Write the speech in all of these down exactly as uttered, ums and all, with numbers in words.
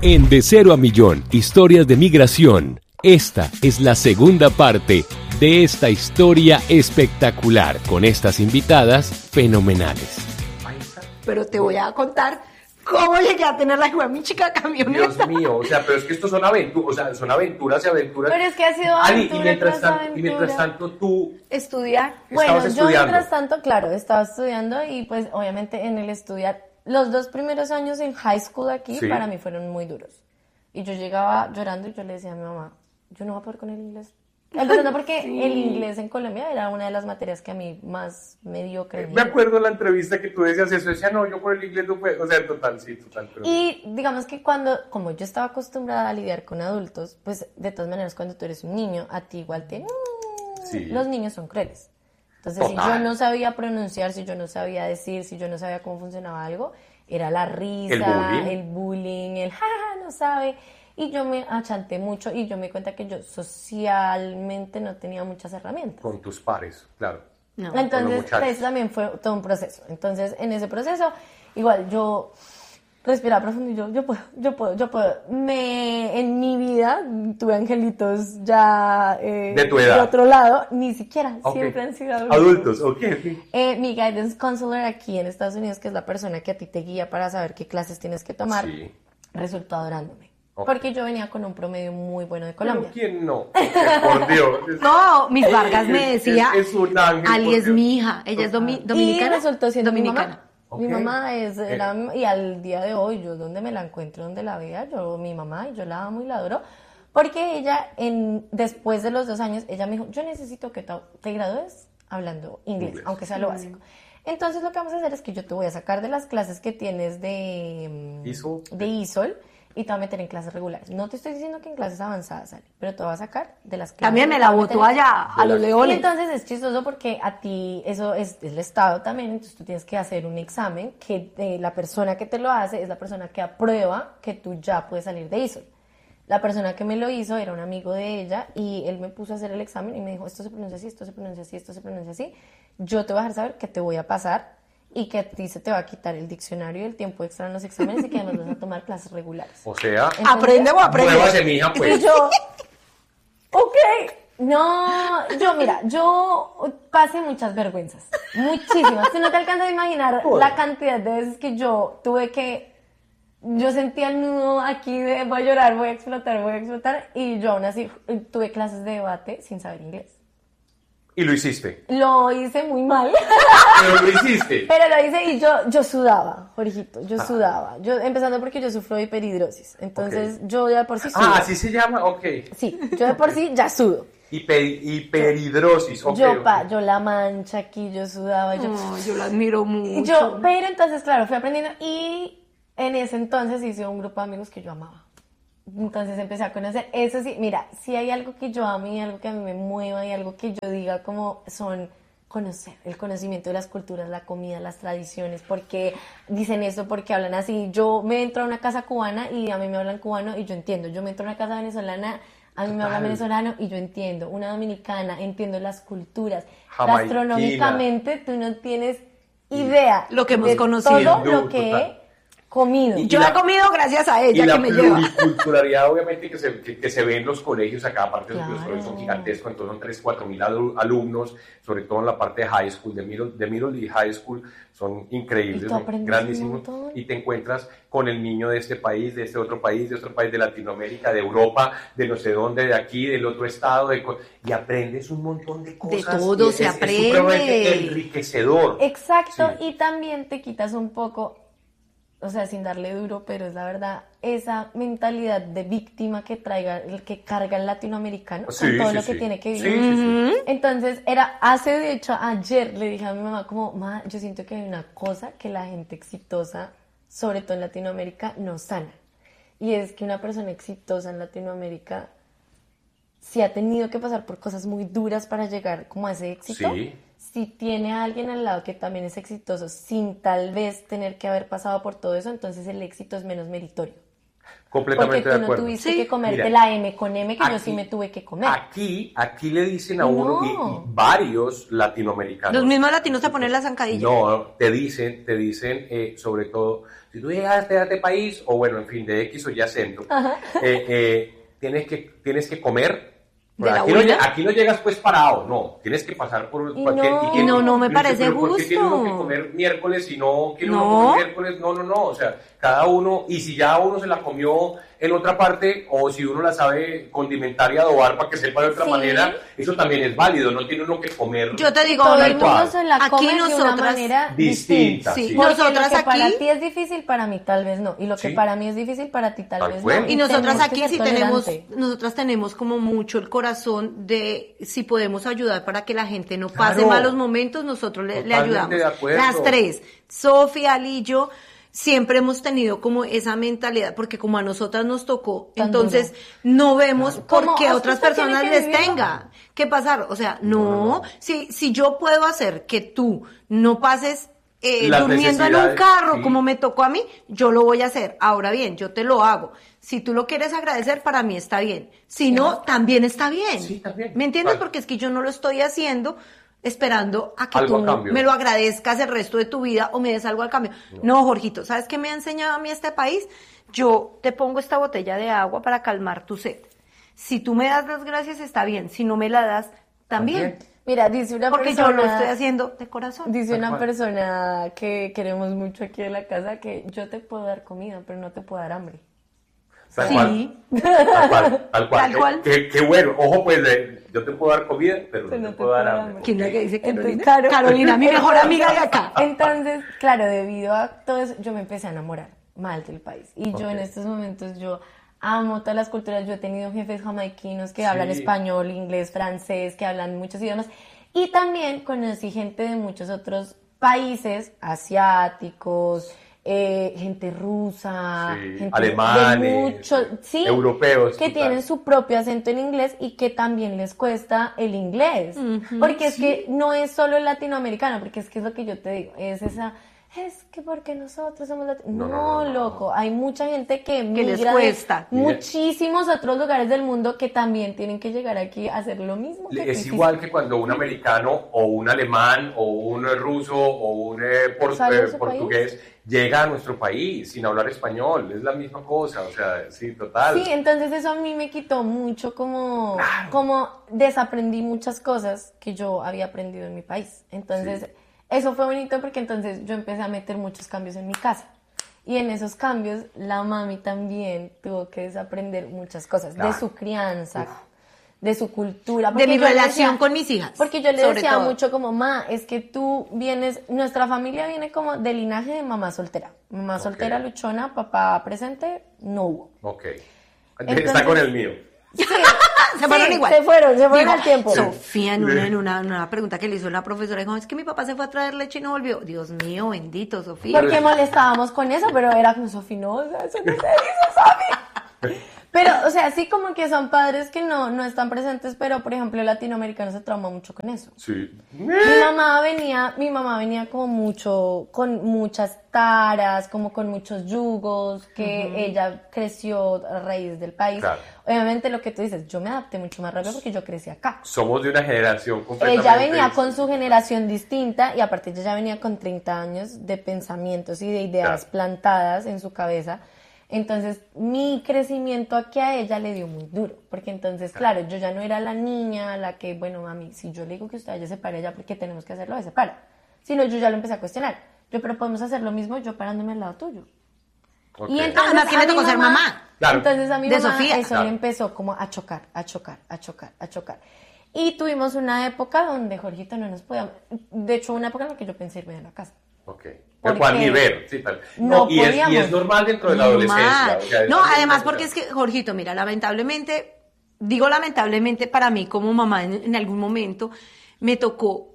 En De Cero a Millón, historias de migración. Esta es la segunda parte de esta historia espectacular con estas invitadas fenomenales. Pero te voy a contar cómo llegué a tener la hijo de mi chica camioneta. Dios mío, o sea, pero es que estos son aventuras, o sea, son aventuras y aventuras. Pero es que ha sido Ali, aventura y mientras tras tanto, y mientras aventura. tanto tú Estudiar. Bueno, yo estudiando. mientras tanto, claro, estaba estudiando y pues obviamente en el estudiar, los dos primeros años en high school aquí Sí. para mí fueron muy duros. Y yo llegaba llorando y yo le decía a mi mamá, yo no voy a poder con el inglés. Empezando porque Sí. el inglés en Colombia era una de las materias que a mí más me dio Me creencia. acuerdo en la entrevista que tú decías eso, decía, no, yo por el inglés no puedo, o sea, total, sí, total. Pero... Y digamos que cuando, como yo estaba acostumbrada a lidiar con adultos, pues de todas maneras cuando tú eres un niño, a ti igual te... Sí. Los niños son crueles. Entonces, si Total. yo no sabía pronunciar, si yo no sabía decir, si yo no sabía cómo funcionaba algo, era la risa, El bullying. el bullying, el jaja, no sabe. Y yo me achanté mucho y yo me di cuenta que yo socialmente no tenía muchas herramientas. Con tus pares, claro. No. Con los Entonces, muchachos. eso también fue todo un proceso. Entonces, en ese proceso, igual yo respiraba profundo y yo, yo puedo, yo puedo, yo puedo. Me, en mi vida tuve angelitos ya eh, De tu edad. de otro lado, ni siquiera, Ok. siempre han sido adultos. Adultos, ok. sí. Eh, mi guidance counselor aquí en Estados Unidos, que es la persona que a ti te guía para saber qué clases tienes que tomar, Sí. resultó adorándome. Ok. Porque yo venía con un promedio muy bueno de Pero Colombia. ¿quién no? Por Dios. es- No, Miss Vargas me Es- decía, es- es un ángel, Ali por es Dios. mi hija, ella es domi- Y dominicana. resultó siendo dominicana. mi mamá. Ok. Mi mamá es, Eh. era, y al día de hoy, yo donde me la encuentro, donde la vea, yo, mi mamá, y yo la amo y la adoro, porque ella, en, después de los dos años, ella me dijo, yo necesito que te, te gradúes hablando inglés, Inglés. aunque sea lo básico. Entonces lo que vamos a hacer es que yo te voy a sacar de las clases que tienes de, mm, I S O. de I S O L y te voy a meter en clases regulares. No te estoy diciendo que en clases avanzadas sale, pero te voy a sacar de las clases. También me te la voy a meter botó en- allá a los y leones. entonces es chistoso porque a ti eso es, es el Estado también, entonces tú tienes que hacer un examen que eh, la persona que te lo hace es la persona que aprueba que tú ya puedes salir de I S O L. La persona que me lo hizo era un amigo de ella y él me puso a hacer el examen y me dijo, esto se pronuncia así, esto se pronuncia así, esto se pronuncia así. Yo te voy a dejar saber que te voy a pasar y que a ti se te va a quitar el diccionario y el tiempo extra en los exámenes y que además vas a tomar clases regulares. O sea, Aprende o aprende. muévase, mija, pues. Y yo, ok, no, yo mira, yo pasé muchas vergüenzas, muchísimas. Tú no te alcanzas a imaginar la cantidad de veces que yo tuve que, yo sentía el nudo aquí de voy a llorar, voy a explotar, voy a explotar, y yo aún así tuve clases de debate sin saber inglés. Y lo hiciste. Lo hice muy mal, Pero lo hiciste. pero lo hice y yo, yo sudaba, Jorgito, yo sudaba. Yo, empezando porque yo sufro de hiperhidrosis, entonces Ok. yo ya de por sí sudo. Ah, así se llama, ok. Sí, yo de por sí ya sudo. Hiper, hiperhidrosis, ok. yo, ok. pa, yo la mancha aquí, yo sudaba, yo... No, yo la admiro mucho. yo pero entonces, claro, fui aprendiendo y en ese entonces hice un grupo de amigos que yo amaba. Entonces empecé a conocer, eso sí, mira, si hay algo que yo amo y algo que a mí me mueva y algo que yo diga como son conocer, el conocimiento de las culturas, la comida, las tradiciones, porque dicen eso, porque hablan así. Yo me entro a una casa cubana y a mí me hablan cubano y yo entiendo. Yo me entro a una casa venezolana, a mí me hablan Total. venezolano y yo entiendo. Una dominicana, entiendo las culturas. Jamaiquina. Gastronómicamente tú no tienes idea Lo que hemos de conocido. todo No, lo que total. he comido. Y- Yo la- he comido gracias a Y ella la que me lleva. pluriculturalidad, obviamente, que se, que, que se ve en los colegios acá, aparte Claro. los colegios son gigantescos, entonces son tres, cuatro mil alu- alumnos, sobre todo en la parte de high school, de middle, de middle y high school, son Y increíbles, tú son aprendes un grandísimos, montón. y te encuentras con el niño de este país, de este otro país, de otro país de Latinoamérica, de Europa, de no sé dónde, de aquí, del otro estado, de co- y aprendes un montón de cosas. todo y se es, aprende. Es supremamente enriquecedor. Exacto, Sí. y también te quitas un poco, o sea, sin darle duro, pero es la verdad, esa mentalidad de víctima que traiga, el que carga el latinoamericano Sí, con todo sí, lo que sí. tiene que Sí, vivir. sí, sí. Entonces, era, hace de hecho, ayer le dije a mi mamá como, ma, yo siento que hay una cosa que la gente exitosa, sobre todo en Latinoamérica, no sana. Y es que una persona exitosa en Latinoamérica, si ha tenido que pasar por cosas muy duras para llegar como a ese éxito, Sí. si tiene a alguien al lado que también es exitoso sin tal vez tener que haber pasado por todo eso, entonces el éxito es menos meritorio. Completamente Porque de tú no acuerdo. tuviste Sí. que comerte Mira, la M con M que yo aquí- sí me tuve que comer. Aquí, aquí le dicen a uno, y- No. y, varios latinoamericanos. Los mismos latinos te ponen la zancadilla. No, te dicen, te dicen, eh, sobre todo, si tú llegaste a este país, o bueno, en fin, de X o Y acento, eh, eh, tienes que, tienes que comer. ¿De la aquí, no, buena? lle- aquí no llegas pues parado, no, tienes que pasar por Y cualquier... no. quién- Y no, no me yo parece pero ¿por qué tiene uno justo? que comer miércoles y no quiere No. uno comer miércoles? No, no, no, o sea, cada uno, y si ya uno se la comió en otra parte, o si uno la sabe condimentar y adobar para que sepa de otra Sí. manera, eso también es válido, no tiene uno que comer... Yo te digo, Todo el Alberto, mundo se la aquí come de una nosotras- manera Distinta, distinta. sí. Porque Nosotras lo que para aquí- ti es difícil, para mí tal vez no. Y lo que Sí. para mí es difícil, para ti tal, Tal vez cual. no. Y nosotras tenemos que aquí ser sí tenemos, tolerantes. nosotras tenemos como mucho el corazón de si podemos ayudar para que la gente no pase Claro. malos momentos, nosotros le, le Totalmente ayudamos. de acuerdo. Las tres, Sofía, Ali y yo, siempre hemos tenido como esa mentalidad, porque como a nosotras nos tocó, Tan entonces duro. no vemos por Como, qué ¿usted otras tiene personas que les vivirlo? tenga que pasar. O sea, no, Si, si yo puedo hacer que tú no pases eh, Las durmiendo en un necesidades, carro sí. como me tocó a mí, yo lo voy a hacer. Ahora bien, yo te lo hago. Si tú lo quieres agradecer, para mí está bien. Si no, también está bien. Sí, también. ¿Me entiendes? Vale. Porque es que yo no lo estoy haciendo esperando a que Algo tú a cambio. me lo agradezcas el resto de tu vida o me des algo al cambio. No. Jorgito, ¿sabes qué me ha enseñado a mí este país? Yo te pongo esta botella de agua para calmar tu sed. Si tú me das las gracias, está bien. Si no me la das, también. También. Mira, dice una Porque persona... yo lo estoy haciendo de corazón. Dice Tal una cual. persona que queremos mucho aquí en la casa que yo te puedo dar comida, pero no te puedo dar hambre. Tal Sí. cual. Tal cual. Tal cual. Tal cual. Qué, qué bueno. Ojo, pues, de- yo te puedo dar comida, pero no te puedo dar hambre. ¿Quién es la que dice Carolina? Entonces, claro. Carolina, mi mejor amiga de acá. Entonces, claro, debido a todo eso, yo me empecé a enamorar mal del país. Y yo Ok. en estos momentos, yo amo todas las culturas. Yo he tenido jefes jamaiquinos que hablan Sí. español, inglés, francés, que hablan muchos idiomas. Y también conocí gente de muchos otros países, asiáticos, eh, gente rusa, Sí, gente alemanes, de mucho, sí, europeos, que total. tienen su propio acento en inglés y que también les cuesta el inglés. Porque es que no es solo el latinoamericano, porque es que es lo que yo te digo, es esa, es que porque nosotros somos latinos. No, No, no, no, no, loco, hay mucha gente que Que les migra de cuesta. muchísimos otros lugares del mundo que también tienen que llegar aquí a hacer lo mismo. que tú Es hiciste. igual que cuando un americano o un alemán o un ruso o un eh, por- Sale de eh, su portugués llega a nuestro país sin hablar español. Es la misma cosa, o sea, sí, total. Sí, entonces eso a mí me quitó mucho como, como desaprendí muchas cosas que yo había aprendido en mi país. Entonces, Sí. eso fue bonito porque entonces yo empecé a meter muchos cambios en mi casa. Y en esos cambios, la mami también tuvo que desaprender muchas cosas Claro. de su crianza, de su cultura. De porque mi yo le relación decía- con mis hijas. Porque yo le sobre decía todo. mucho como, ma, es que tú vienes, nuestra familia viene como del linaje de mamá soltera. Mamá Ok. soltera, luchona, papá presente, no hubo. Ok. Entonces- Está con el mío. Se fueron Sí, igual. se fueron, se fueron Digo, al tiempo. Sofía, en una, en, una, en una pregunta que le hizo la profesora, dijo, es que mi papá se fue a traer leche y no volvió. Dios mío, bendito, Sofía. Porque molestábamos con eso, pero era como, Sofi, no, o sea, eso no se dice, Sofi. Pero, o sea, sí como que son padres que no, no están presentes, pero, por ejemplo, el latinoamericano se trauma mucho con eso. Sí. Mi mamá venía, mi mamá venía como mucho, con muchas taras, como con muchos yugos, que ella creció a raíz del país. Claro. Obviamente lo que tú dices, yo me adapté mucho más rápido porque yo crecí acá. Somos de una generación completamente... Ella venía con su generación distinta y aparte ella ya venía con treinta años de pensamientos y de ideas Claro. plantadas en su cabeza. Entonces mi crecimiento aquí a ella le dio muy duro, porque entonces, claro, yo ya no era la niña, la que, bueno, mami, si yo le digo que usted ya se pare ya, porque tenemos que hacerlo, se para. Sino yo ya lo empecé a cuestionar. Yo, pero podemos hacer lo mismo yo parándome al lado tuyo. Ok. Y entonces Además, ¿quién a le mi tocó ser mamá? Claro. Entonces a mi De mamá Sofía. eso Claro. le empezó como a chocar, a chocar, a chocar, a chocar. Y tuvimos una época donde Jorgito no nos podía... De hecho, una época en la que yo pensé irme de la casa. Ok. Porque Cual ni ver, sí, tal. no y, es, y podíamos. es normal dentro de la Normal. adolescencia. o sea, es No, normal, además o sea, porque es que, Jorgito, mira, lamentablemente, digo lamentablemente para mí como mamá en, en algún momento, me tocó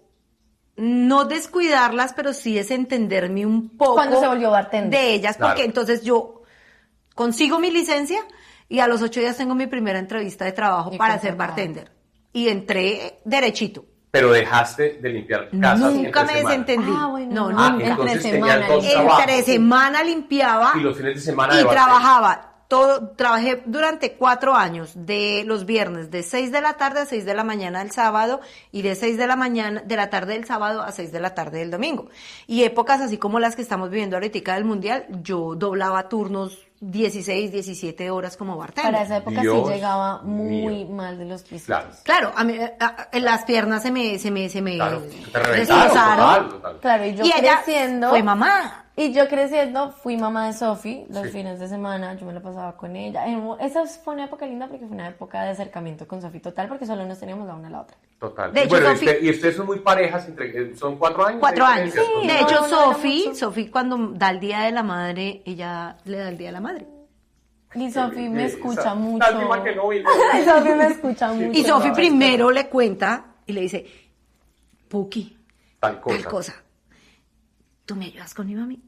no descuidarlas, pero sí desentenderme un poco Cuando se volvió bartender. de ellas, porque Claro. entonces yo consigo mi licencia y a los ocho días tengo mi primera entrevista de trabajo Y para contratada. ser bartender. Y entré derechito. Pero dejaste de limpiar casas Nunca entre me semana. desentendí. Ah, bueno, no, no. Ah, nunca. entonces Entre tenías semana, dos y- trabajos. Entre semana limpiaba Y los fines de semana y de bartender. trabajaba todo, trabajé durante cuatro años, de los viernes, de seis de la tarde a seis de la mañana del sábado, y de seis de la mañana, de la tarde del sábado a seis de la tarde del domingo. Y épocas así como las que estamos viviendo ahorita del Mundial, yo doblaba turnos dieciséis, diecisiete horas como bartender. Para esa época Dios sí llegaba muy mío. mal de los quesitos. Claro. Claro, a mí, a- a- las piernas se me, se me, se me Claro, te reventaron, destrozaron. total, total. Claro, y yo Y ella creciendo... fue mamá. Y yo creciendo fui mamá de Sofi los Sí. fines de semana, yo me la pasaba con ella. En- Esa fue una época linda porque fue una época de acercamiento con Sofi total, porque solo nos teníamos la una a la otra. Total. De Y hecho, bueno, Sofi- y, usted- y ustedes son muy parejas, entre, son cuatro años. Cuatro de años. diferencia, Sí, De entonces- hecho, no, no era Sofi, mucho. Sofi cuando da el Día de la Madre, ella le da el Día de la Madre. Y Sofi me Eh, escucha esa- mucho. lástima que no vino. Sofi me escucha mucho. Y Sofi No, primero le cuenta y le dice, Puki, Tal cosa. tal cosa, ¿tú me ayudas con mi mami?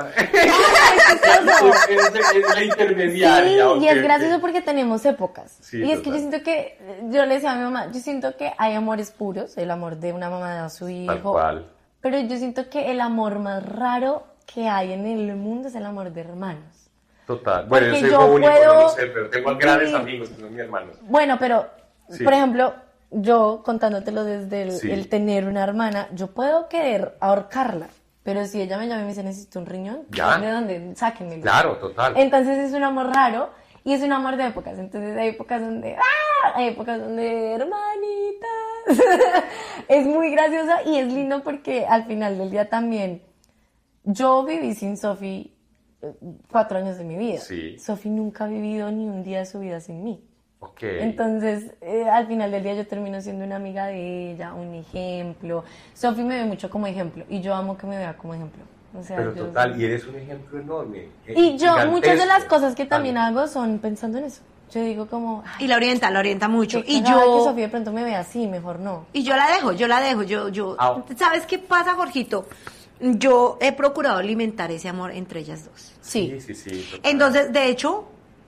es, es- es la intermediaria. Sí, ok, y es ok. gracioso porque tenemos épocas. Sí, y es que total. yo siento que, yo le decía a mi mamá, yo siento que hay amores puros, el amor de una mamá a su hijo. Tal cual. Pero yo siento que el amor más raro que hay en el mundo es el amor de hermanos. Total. Bueno, yo Porque soy yo hijo único, puedo- no lo sé, pero tengo grandes Sí. amigos que son mis hermanos. Bueno, pero, Sí. por ejemplo, yo contándotelo desde el, Sí. el tener una hermana, yo puedo querer ahorcarla, pero si ella me llama y me dice necesito un riñón, Ya. ¿de dónde? Sáquenmelo. Claro, total. Entonces es un amor raro y es un amor de épocas. Entonces hay épocas donde, ¡ah! Hay épocas donde, hermanitas. Es muy graciosa y es lindo porque al final del día también, yo viví sin Sofi eh, cuatro años de mi vida. Sí. Sofi nunca ha vivido ni un día de su vida sin mí. Ok. Entonces, eh, al final del día yo termino siendo una amiga de ella, un ejemplo. Sofi me ve mucho como ejemplo y yo amo que me vea como ejemplo. O sea, Pero yo- total, y eres un ejemplo enorme. eh, Y yo, gigantesco. muchas de las cosas que también Total. hago son pensando en eso. Yo digo como, ay, Y la orienta, la orienta mucho. qué Y cagada que yo, Sofía de pronto me vea así, mejor no. y yo la dejo, yo la dejo, yo, yo, Ah. ¿sabes qué pasa, Jorgito? Yo he procurado alimentar ese amor entre ellas dos. Sí, sí, sí. total. Entonces, de hecho,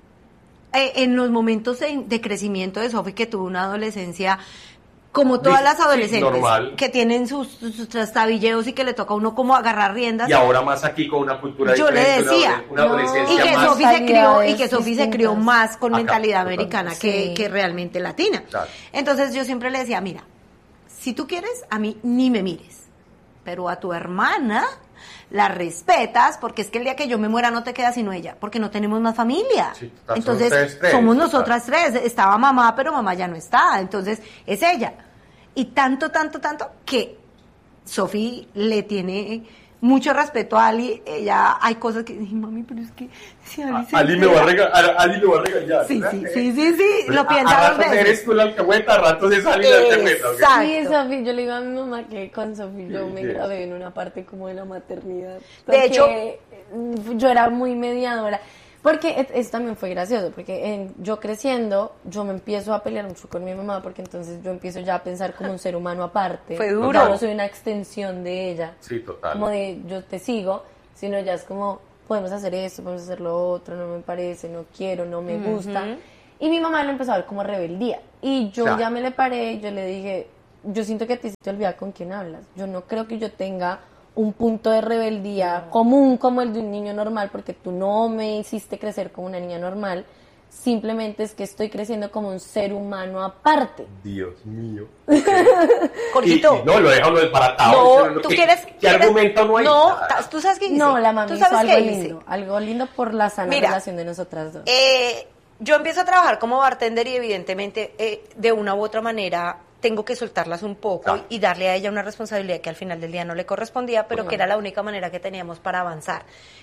eh, en los momentos de, de crecimiento de Sofi, que tuvo una adolescencia como todas Sí, las sí, adolescentes, normal. que tienen sus, sus trastabilleos y que le toca a uno como agarrar riendas. Y ahora más aquí con una cultura Yo le diferente, una decía, adole- una no, adolescencia Y que más. Sofi se crió, y que mentalidades Sofi se crió distintas. más con Acá, mentalidad totalmente. americana que, Sí. que realmente latina. Claro. Entonces yo siempre le decía, mira, si tú quieres, a mí ni me mires, pero a tu hermana la respetas, porque es que el día que yo me muera no te queda sino ella, porque no tenemos más familia. Sí, total, son Entonces ustedes tres, somos total. nosotras tres. Estaba mamá, pero mamá ya no está, entonces es ella. Y tanto, tanto, tanto que Sofi le tiene mucho respeto a Ali. Ella, hay cosas que dije, mami, pero es que si Ali se Ali me va a regañar, Ali me va a regañar. Sí, ¿verdad? sí, sí, sí, sí, Pues, lo a- piensa a dos ratos veces. eres tú la alcahueta, a ratos es Ali la alcahueta. ¿ok? Exacto. Sí, Sofi, yo le digo a mi mamá que con Sofi yo Sí, me sí. grabé en una parte como de la maternidad. De hecho- Porque, mm, yo era muy mediadora. Porque et- eso también fue gracioso, porque en- yo creciendo, yo me empiezo a pelear mucho con mi mamá, porque entonces yo empiezo ya a pensar como un ser humano aparte. Fue duro. Ya no soy una extensión de ella. Sí, total. Como de yo te sigo, sino ya es como podemos hacer esto, podemos hacer lo otro, no me parece, no quiero, no me gusta. Y mi mamá lo empezó a ver como rebeldía. Y yo Claro. ya me le paré, yo le dije, yo siento que a ti se te olvida con quién hablas. Yo no creo que yo tenga un punto de rebeldía común como el de un niño normal, porque tú no me hiciste crecer como una niña normal. Simplemente es que estoy creciendo como un ser humano aparte. Dios mío. Jorgito. Y- y no, lo deja uno desbaratado. No, Eso, tú ¿qué- quieres. ¿Qué quieres- argumento no hay? No, Nada. ta- tú sabes qué dice. No, la mami ¿Tú hizo sabes algo qué dice? lindo, algo lindo por la sana Mira, relación de nosotras dos. Eh, yo empiezo a trabajar como bartender y evidentemente eh, de una u otra manera tengo que soltarlas un poco Claro. y darle a ella una responsabilidad que al final del día no le correspondía, pero Ujú. que era la única manera que teníamos para avanzar.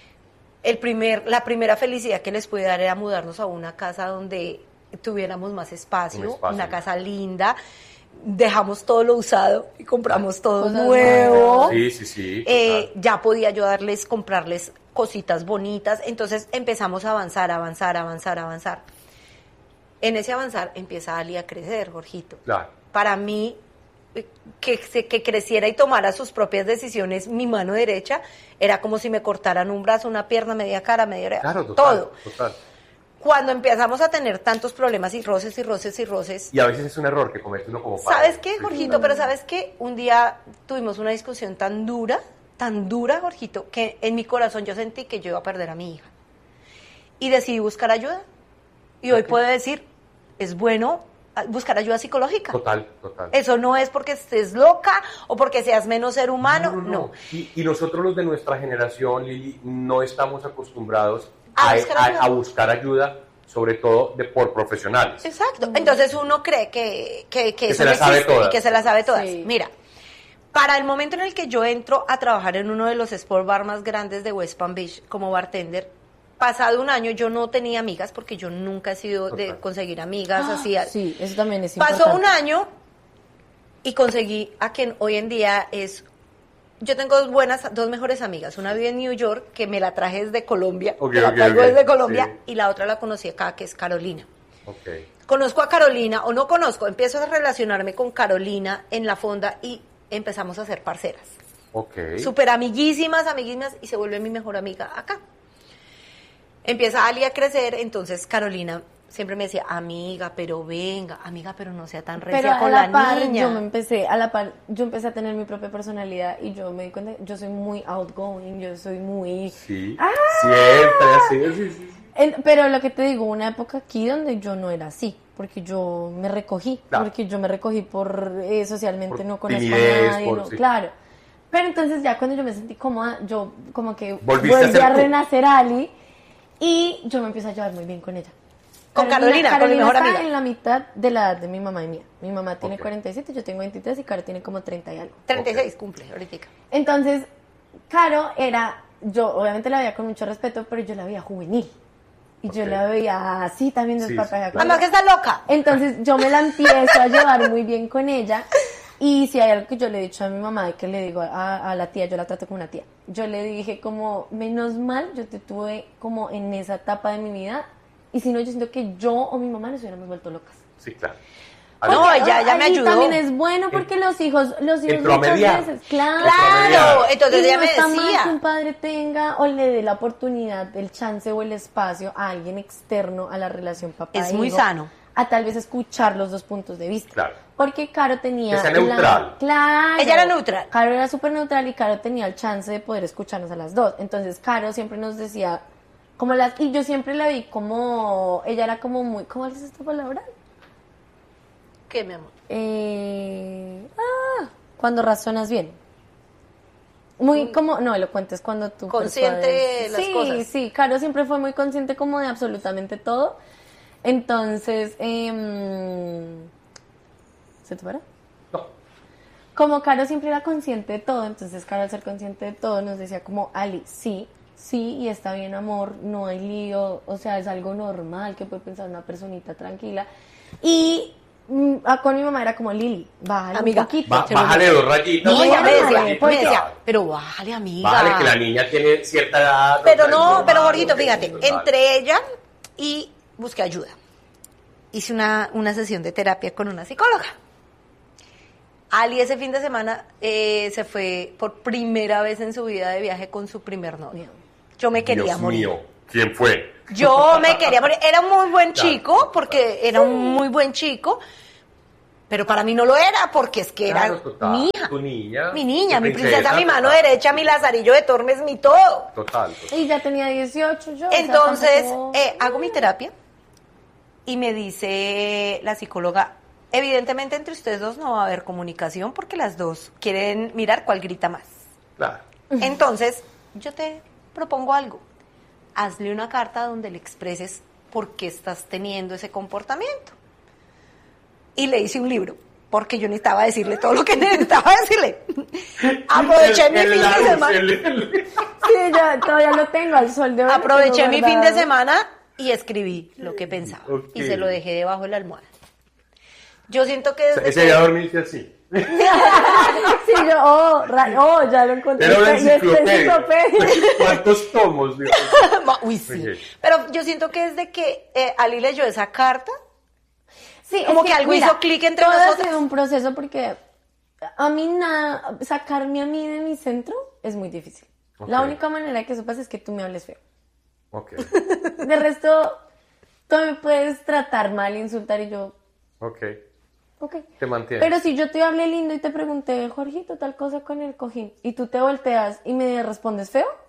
El primer, la primera felicidad que les pude dar era mudarnos a una casa donde tuviéramos más espacio, Un espacio. una casa linda. Dejamos todo lo usado y compramos todo Cosas nuevo. Sí, sí, sí. Eh, total. ya podía yo darles, comprarles cositas bonitas. Entonces empezamos a avanzar, avanzar, avanzar, avanzar. En ese avanzar empieza Ali a crecer, Jorgito. Claro. Para mí, eh, que, se- que creciera y tomara sus propias decisiones, mi mano derecha, era como si me cortaran un brazo, una pierna, media cara, media oreja, Claro, total. todo. Total. Cuando empezamos a tener tantos problemas y roces y roces y roces, Y a veces es un error que comete uno como padre. ¿sabes qué, Sí. Jorgito? Pero ¿sabes qué? Un día tuvimos una discusión tan dura, tan dura, Jorgito, que en mi corazón yo sentí que yo iba a perder a mi hija. y decidí buscar ayuda. Y hoy Ok. puedo decir, es bueno buscar ayuda psicológica. Total, total. Eso no es porque estés loca o porque seas menos ser humano, no. Y, y nosotros los de nuestra generación, Lili, no estamos acostumbrados A a, buscar a- ayuda. a buscar ayuda, sobre todo de, por profesionales. Exacto. Entonces uno cree que, que, que Que eso se no la sabe existe todas. y que se la sabe todas. Sí. Mira, para el momento en el que yo entro a trabajar en uno de los sport bar más grandes de West Palm Beach como bartender, pasado un año yo no tenía amigas porque yo nunca he sido de Total. conseguir amigas así. Sí, eso también es Pasó importante. un año y conseguí a quien hoy en día es... Yo tengo dos buenas, dos mejores amigas. Una vive en New York, que me la traje desde Colombia, Ok, que la ok, traigo ok, desde Colombia, sí. y la otra la conocí acá, que es Carolina. Ok. Conozco a Carolina, o no conozco, empiezo a relacionarme con Carolina en la fonda y empezamos a ser parceras. Ok. Súper amiguísimas, amiguísimas, y se vuelve mi mejor amiga acá. Empieza Ali a crecer, entonces Carolina siempre me decía, amiga, pero venga, amiga, pero no sea tan recia Pero a con la, la, par, niña. yo me empecé, a la par, yo empecé a tener mi propia personalidad y yo me di cuenta, yo soy muy outgoing, yo soy muy... Sí. ¡Ah! Siempre así. Sí, sí, sí. En- pero lo que te digo, una época aquí donde yo no era así, porque yo me recogí, Claro. porque yo me recogí por eh, socialmente Por no conozco timidez, a nadie, por- no, sí. claro. Pero entonces ya cuando yo me sentí cómoda, yo como que Volviste a volví ser a, tú. renacer a Ali y yo me empiezo a llevar muy bien con ella. Con Carolina, con mi mejor está amiga. en la mitad de la edad de mi mamá y mía. Mi mamá tiene Ok. cuarenta y siete, yo tengo veintitrés y Caro tiene como treinta y algo. treinta y seis cumple ahorita. Entonces, Caro era, yo obviamente la veía con mucho respeto, pero yo la veía juvenil. Y yo Ok. la veía así también Sí, desparpajada. sí, con Además que ella. está loca. Entonces yo me la empiezo a llevar muy bien con ella. Y si hay algo que yo le he dicho a mi mamá, que le digo a, a la tía, yo la trato como una tía. Yo le dije como, menos mal, yo te tuve como en esa etapa de mi vida. Y si no, yo siento que yo o mi mamá nos hubiéramos vuelto locas. Sí, claro. No, Porque, ella- ella me ahí ayudó. también es bueno porque los hijos, los hijos Entró a muchas mediar. veces, claro. Claro, entonces Y ella no me está mal decía. que un padre tenga o le dé la oportunidad, el chance o el espacio a alguien externo a la relación papá Es e muy hijo, sano. a tal vez escuchar los dos puntos de vista. Claro. Porque Caro tenía... Que sea la- neutral. Claro. Ella era neutral. Caro era súper neutral y Caro tenía el chance de poder escucharnos a las dos. Entonces Caro siempre nos decía, como las... Y yo siempre la vi como... Ella era como muy... ¿Cómo es esta palabra? ¿Qué, mi amor? Eh, ah, cuando razonas bien. Muy como, no, elocuente es cuando tú... Consciente persuades. de las sí, cosas. Sí, sí, Caro siempre fue muy consciente como de absolutamente todo. Entonces, em, ¿se te para? No. Como Caro siempre era consciente de todo, entonces Caro al ser consciente de todo nos decía como, Ali, sí, sí, y está bien amor, no hay lío, o sea, es algo normal que puede pensar una personita tranquila. Y mm, ah, con mi mamá era como, Lili, bájale Amiga, un poquito. Ba- chévere". bájale dos rayitas. No, ella me decía, Bájale, me porque- decía, pero bájale, amiga. Vale, que la niña tiene cierta edad. Pero o sea, no, es normal, pero Jorgito, ok, fíjate, es normal. entre ella y busqué ayuda. Hice una, una sesión de terapia con una psicóloga. Ali ese fin de semana eh, se fue por primera vez en su vida de viaje con su primer novio. Yo me quería Dios morir. mío, ¿quién fue? Yo me quería morir. Era un muy buen Claro. chico, porque era un muy buen chico, pero para mí no lo era, porque es que Claro, era total, mi hija. tu niña, Mi niña, tu mi princesa, princesa, mi mano total. derecha, mi lazarillo de Tormes, mi todo. Total, total. Y ya tenía dieciocho yo. o sea, Entonces, tampoco- eh, hago mi terapia y me dice la psicóloga, evidentemente entre ustedes dos no va a haber comunicación porque las dos quieren mirar cuál grita más. Claro. Entonces, yo te propongo algo. Hazle una carta donde le expreses por qué estás teniendo ese comportamiento. Y le hice un libro, porque yo necesitaba decirle todo lo que necesitaba decirle. Aproveché mi El- fin el- de semana. el- el- Sí, yo todavía lo tengo al sol de hoy. lo Aproveché tengo mi fin de guardado. semana y escribí lo que pensaba. Ok. Y se lo dejé debajo de la almohada. Yo siento que desde Ese que- día dormiste así. Sí, yo, oh, ra- oh, ya lo encontré. Era una Y esta enciclopedia. enciclopedia. ¿Cuántos tomos? Dios? Uy, sí. Ok. Pero yo siento que desde que eh, Ali leyó esa carta, Sí, Como es que algo hizo clic entre todo nosotras. ha sido un proceso porque a mí nada, sacarme a mí de mi centro es muy difícil. Ok. La única manera que eso pase es que tú me hables feo. Ok, De resto, tú me puedes tratar mal, insultar y yo, ok. ok. Te mantienes. Pero si yo te hablé lindo y te pregunté, Jorgito, tal cosa con el cojín, y tú te volteas y me respondes feo,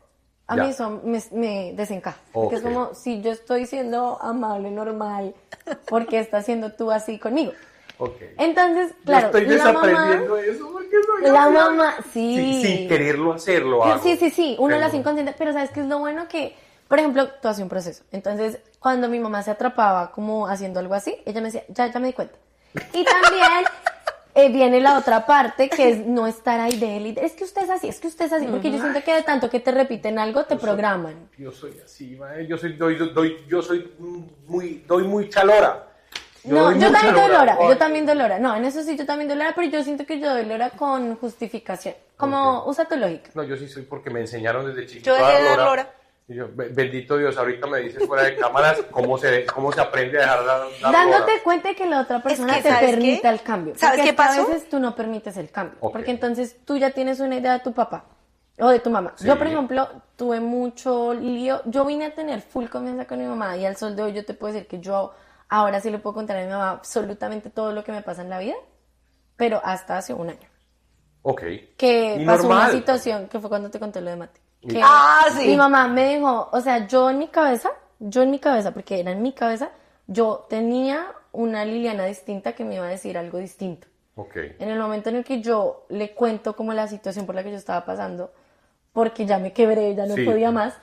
A Ya. mí eso me, me desencaja. Porque Ok. es como, si yo estoy siendo amable, normal, ¿por qué estás siendo tú así conmigo? Ok. Entonces, claro, Yo estoy la mamá... desaprendiendo eso porque soy La así. mamá, sí. Sí, sin quererlo hacerlo Pero hago. sí, sí, sí, uno Pero- lo hace inconsciente, pero ¿sabes qué es lo bueno? Que, por ejemplo, tú haces un proceso. Entonces, cuando mi mamá se atrapaba como haciendo algo así, ella me decía, ya, ya me di cuenta. Y también eh, viene la otra parte, que es no estar ahí de él. y de, Es que usted es así, es que usted es así, porque yo siento que de tanto que te repiten algo, te programan. Yo soy así, mae, yo soy, doy, doy, yo soy muy, doy muy chalora. No, doy yo mucha también doy lora, Ay. yo también doy lora. No, en eso sí, yo también doy lora, pero yo siento que yo doy lora con justificación. Como, Ok. usa tu lógica. No, yo sí soy porque me enseñaron desde chiquito Yo dejé a de dar dar lora. lora. Y yo, be- bendito Dios, ahorita me dices fuera de cámaras cómo se, cómo se aprende a dejar de dar, dar Dándote lora. cuenta de que la otra persona que, te ¿sabes permita qué? el cambio. ¿Sabes Porque qué es que a pasó? veces tú no permites el cambio. Ok. Porque entonces tú ya tienes una idea de tu papá o de tu mamá. Sí. Yo, por ejemplo, tuve mucho lío. Yo vine a tener full confianza con mi mamá y al sol de hoy yo te puedo decir que yo ahora sí le puedo contar a mi mamá absolutamente todo lo que me pasa en la vida, pero hasta hace un año. Ok. Que Y pasó normal. una situación que fue cuando te conté lo de Mati. Que Ah, sí. Mi mamá me dijo, o sea, yo en mi cabeza, yo en mi cabeza, porque era en mi cabeza, yo tenía una Liliana distinta que me iba a decir algo distinto. Ok. En el momento en el que yo le cuento como la situación por la que yo estaba pasando, porque ya me quebré, ya no Sí. podía más,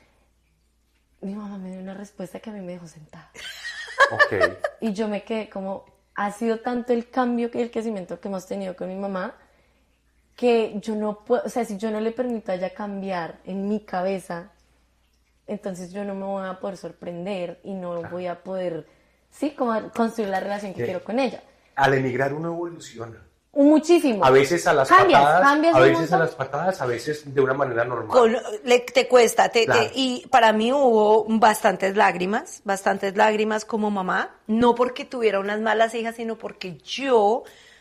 mi mamá me dio una respuesta que a mí me dejó sentada. Ok. Y yo me quedé como, ha sido tanto el cambio que el crecimiento que hemos tenido con mi mamá, que yo no puedo, o sea, si yo no le permito a ella cambiar en mi cabeza, entonces yo no me voy a poder sorprender y no voy a poder, sí, como construir la relación que ¿Qué? quiero con ella. Al emigrar uno evoluciona. Muchísimo. A veces a las Cambias, patadas, cambias a un veces a montón. las patadas, a veces de una manera normal. Con- le- te cuesta, te- te- Claro. y para mí hubo bastantes lágrimas, bastantes lágrimas como mamá, no porque tuviera unas malas hijas, sino porque yo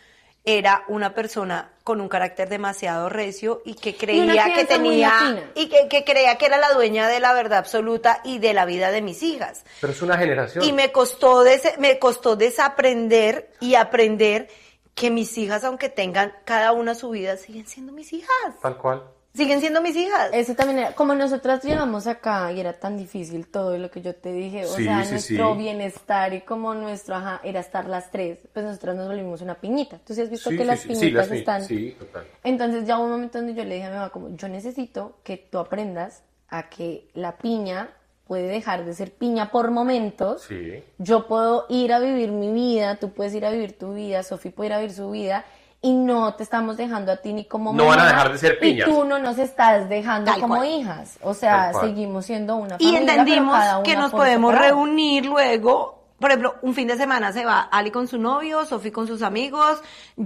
era una persona con un carácter demasiado recio y que creía que crianza muy tenía latina. y que, que creía que era la dueña de la verdad absoluta y de la vida de mis hijas. Pero es una generación. Y me costó des- me costó desaprender y aprender que mis hijas, aunque tengan cada una su vida, siguen siendo mis hijas. Tal cual. Siguen siendo mis hijas. Eso también era, como nosotras llegamos acá y era tan difícil todo lo que yo te dije, o Sí, sea, sí, nuestro sí. bienestar y como nuestro, ajá, era estar las tres, pues nosotras nos volvimos una piñita. ¿Tú sí has visto Sí, que sí, las sí, piñitas sí, las pi- están? Sí, total. Entonces ya hubo un momento donde yo le dije a mi mamá como, yo necesito que tú aprendas a que la piña puede dejar de ser piña por momentos. Sí. Yo puedo ir a vivir mi vida, tú puedes ir a vivir tu vida, Sofi puede ir a vivir su vida y no te estamos dejando a ti ni como No mamá. van a dejar de ser piñas. Y tú no nos estás dejando Tal como cual. hijas. O sea, Tal cual. seguimos siendo una Y familia, pero entendimos cada que una nos por podemos separado. reunir luego. Por ejemplo, un fin de semana se va Ali con su novio, Sofi con sus amigos,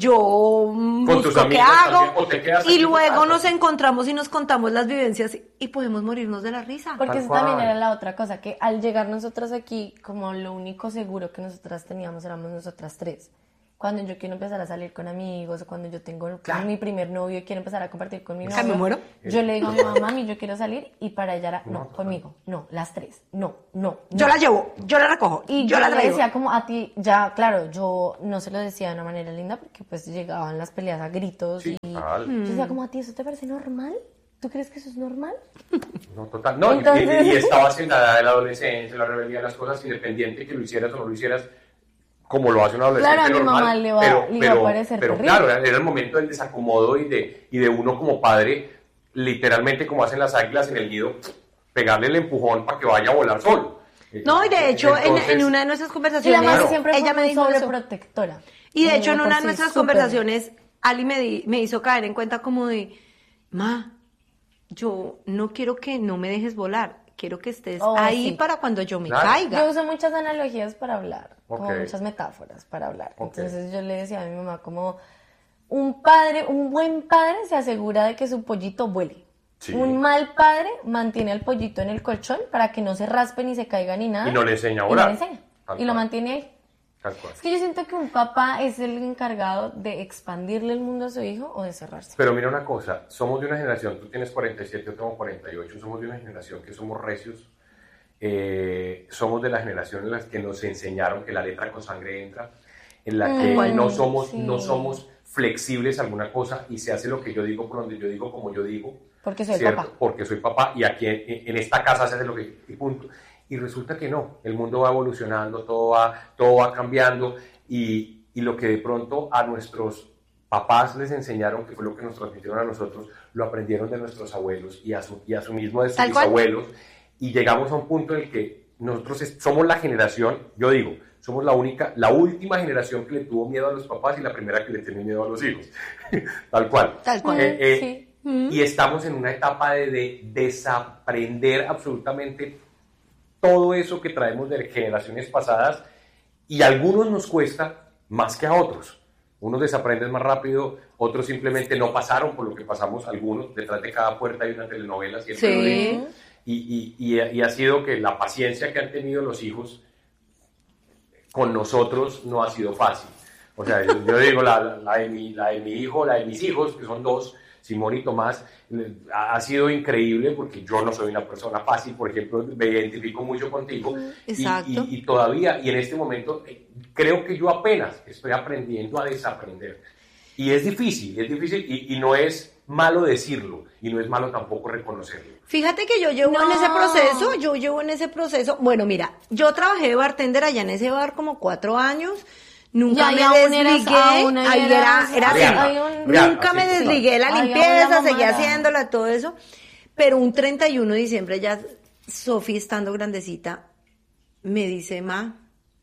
yo mm, Con tus busco qué amigas hago, también, o te quedas aquí y en tu luego casa. nos encontramos y nos contamos las vivencias y podemos morirnos de la risa. Porque Tal eso también cual. era la otra cosa, que al llegar nosotras aquí, como lo único seguro que nosotras teníamos éramos nosotras tres. Cuando yo quiero empezar a salir con amigos, o cuando yo tengo Claro. mi primer novio y quiero empezar a compartir con mi ¿Que me novio, muero? yo le digo a mi mamá, mami, yo quiero salir, y para ella era, no, total. conmigo, no, las tres, no, no, Yo no. la llevo, yo la recojo, Y yo yo la le traigo. decía como a ti, ya, claro, yo no se lo decía de una manera linda porque pues llegaban las peleas a gritos Sí, y total. yo decía como a ti, ¿eso te parece normal? ¿Tú crees que eso es normal? No, total. No, y- Entonces- y, y estabas en la edad de la adolescencia, la rebeldía, las cosas, independiente que lo hicieras o no lo hicieras, como lo hace un adolescente Claro, a mi normal. mamá le va- pero, le iba pero, a parecer pero terrible. claro, era, era el momento del desacomodo y de, y de uno como padre, literalmente como hacen las águilas en el nido, pegarle el empujón para que vaya a volar solo. No, y de hecho, en- Entonces, en, una de nuestras Y la conversaciones, madre Claro. siempre ella fue me muy dijo eso. sobreprotectora. Y de Muy hecho, en por una de sí, nuestras súper. conversaciones, Ali me, di- me hizo caer en cuenta como de, ma, yo no quiero que no me dejes volar, quiero que estés Oh, ahí sí. para cuando yo me Claro. caiga. Yo uso muchas analogías para hablar, como Ok. muchas metáforas para hablar. Ok. Entonces yo le decía a mi mamá como un padre, un buen padre se asegura de que su pollito vuele. Sí. Un mal padre mantiene al pollito en el colchón para que no se raspe ni se caiga ni nada. Y no le enseña a Y no volar. le enseña. Tal Y lo cual. mantiene ahí. Tal cual. Es que yo siento que un papá es el encargado de expandirle el mundo a su hijo o de cerrarse. Pero mira una cosa, somos de una generación, tú tienes cuarenta y siete, yo tengo cuarenta y ocho, somos de una generación que somos recios, eh, somos de la generación en la que nos enseñaron que la letra con sangre entra, en la que Mm, no somos, sí. no somos flexibles a alguna cosa y se hace lo que yo digo por donde yo digo, como yo digo. Porque soy el ¿cierto? papá. Porque soy papá y aquí en, en esta casa se hace lo que... Y punto. Y resulta que no, el mundo va evolucionando, todo va, todo va cambiando y, y lo que de pronto a nuestros papás les enseñaron, que fue lo que nos transmitieron a nosotros, lo aprendieron de nuestros abuelos y a su, y a su mismo de sus bisabuelos. Y llegamos a un punto en el que nosotros es, somos la generación, yo digo, somos la única, la última generación que le tuvo miedo a los papás y la primera que le tiene miedo a los hijos. Tal cual. Tal cual. Eh, eh, Sí. Mm. Y estamos en una etapa de, de desaprender absolutamente todo eso que traemos de generaciones pasadas y a algunos nos cuesta más que a otros. Unos desaprenden más rápido, otros simplemente no pasaron por lo que pasamos algunos. Detrás de cada puerta hay una telenovela, siempre Sí. lo digo. Y, y, y, y ha sido que la paciencia que han tenido los hijos con nosotros no ha sido fácil. O sea, yo, yo digo, la, la, de mi, la de mi hijo, la de mis hijos, que son dos, Simón y Tomás, ha sido increíble porque yo no soy una persona fácil, por ejemplo, me identifico mucho contigo. Exacto. Y, y, y todavía, y en este momento, creo que yo apenas estoy aprendiendo a desaprender. Y es difícil, es difícil y, y no es malo decirlo y no es malo tampoco reconocerlo. Fíjate que yo llevo No. en ese proceso, yo llevo en ese proceso, bueno, mira, yo trabajé de bartender allá en ese bar como cuatro años, nunca Y me ahí aún eras- desligué, aún ahí eras- era, era así, Real, hay un- real, nunca así, me sí. desligué de la Ay, aún la limpieza, mamá seguía era- haciéndola, todo eso, pero un treinta y uno de diciembre ya, Sofi estando grandecita, me dice, ma,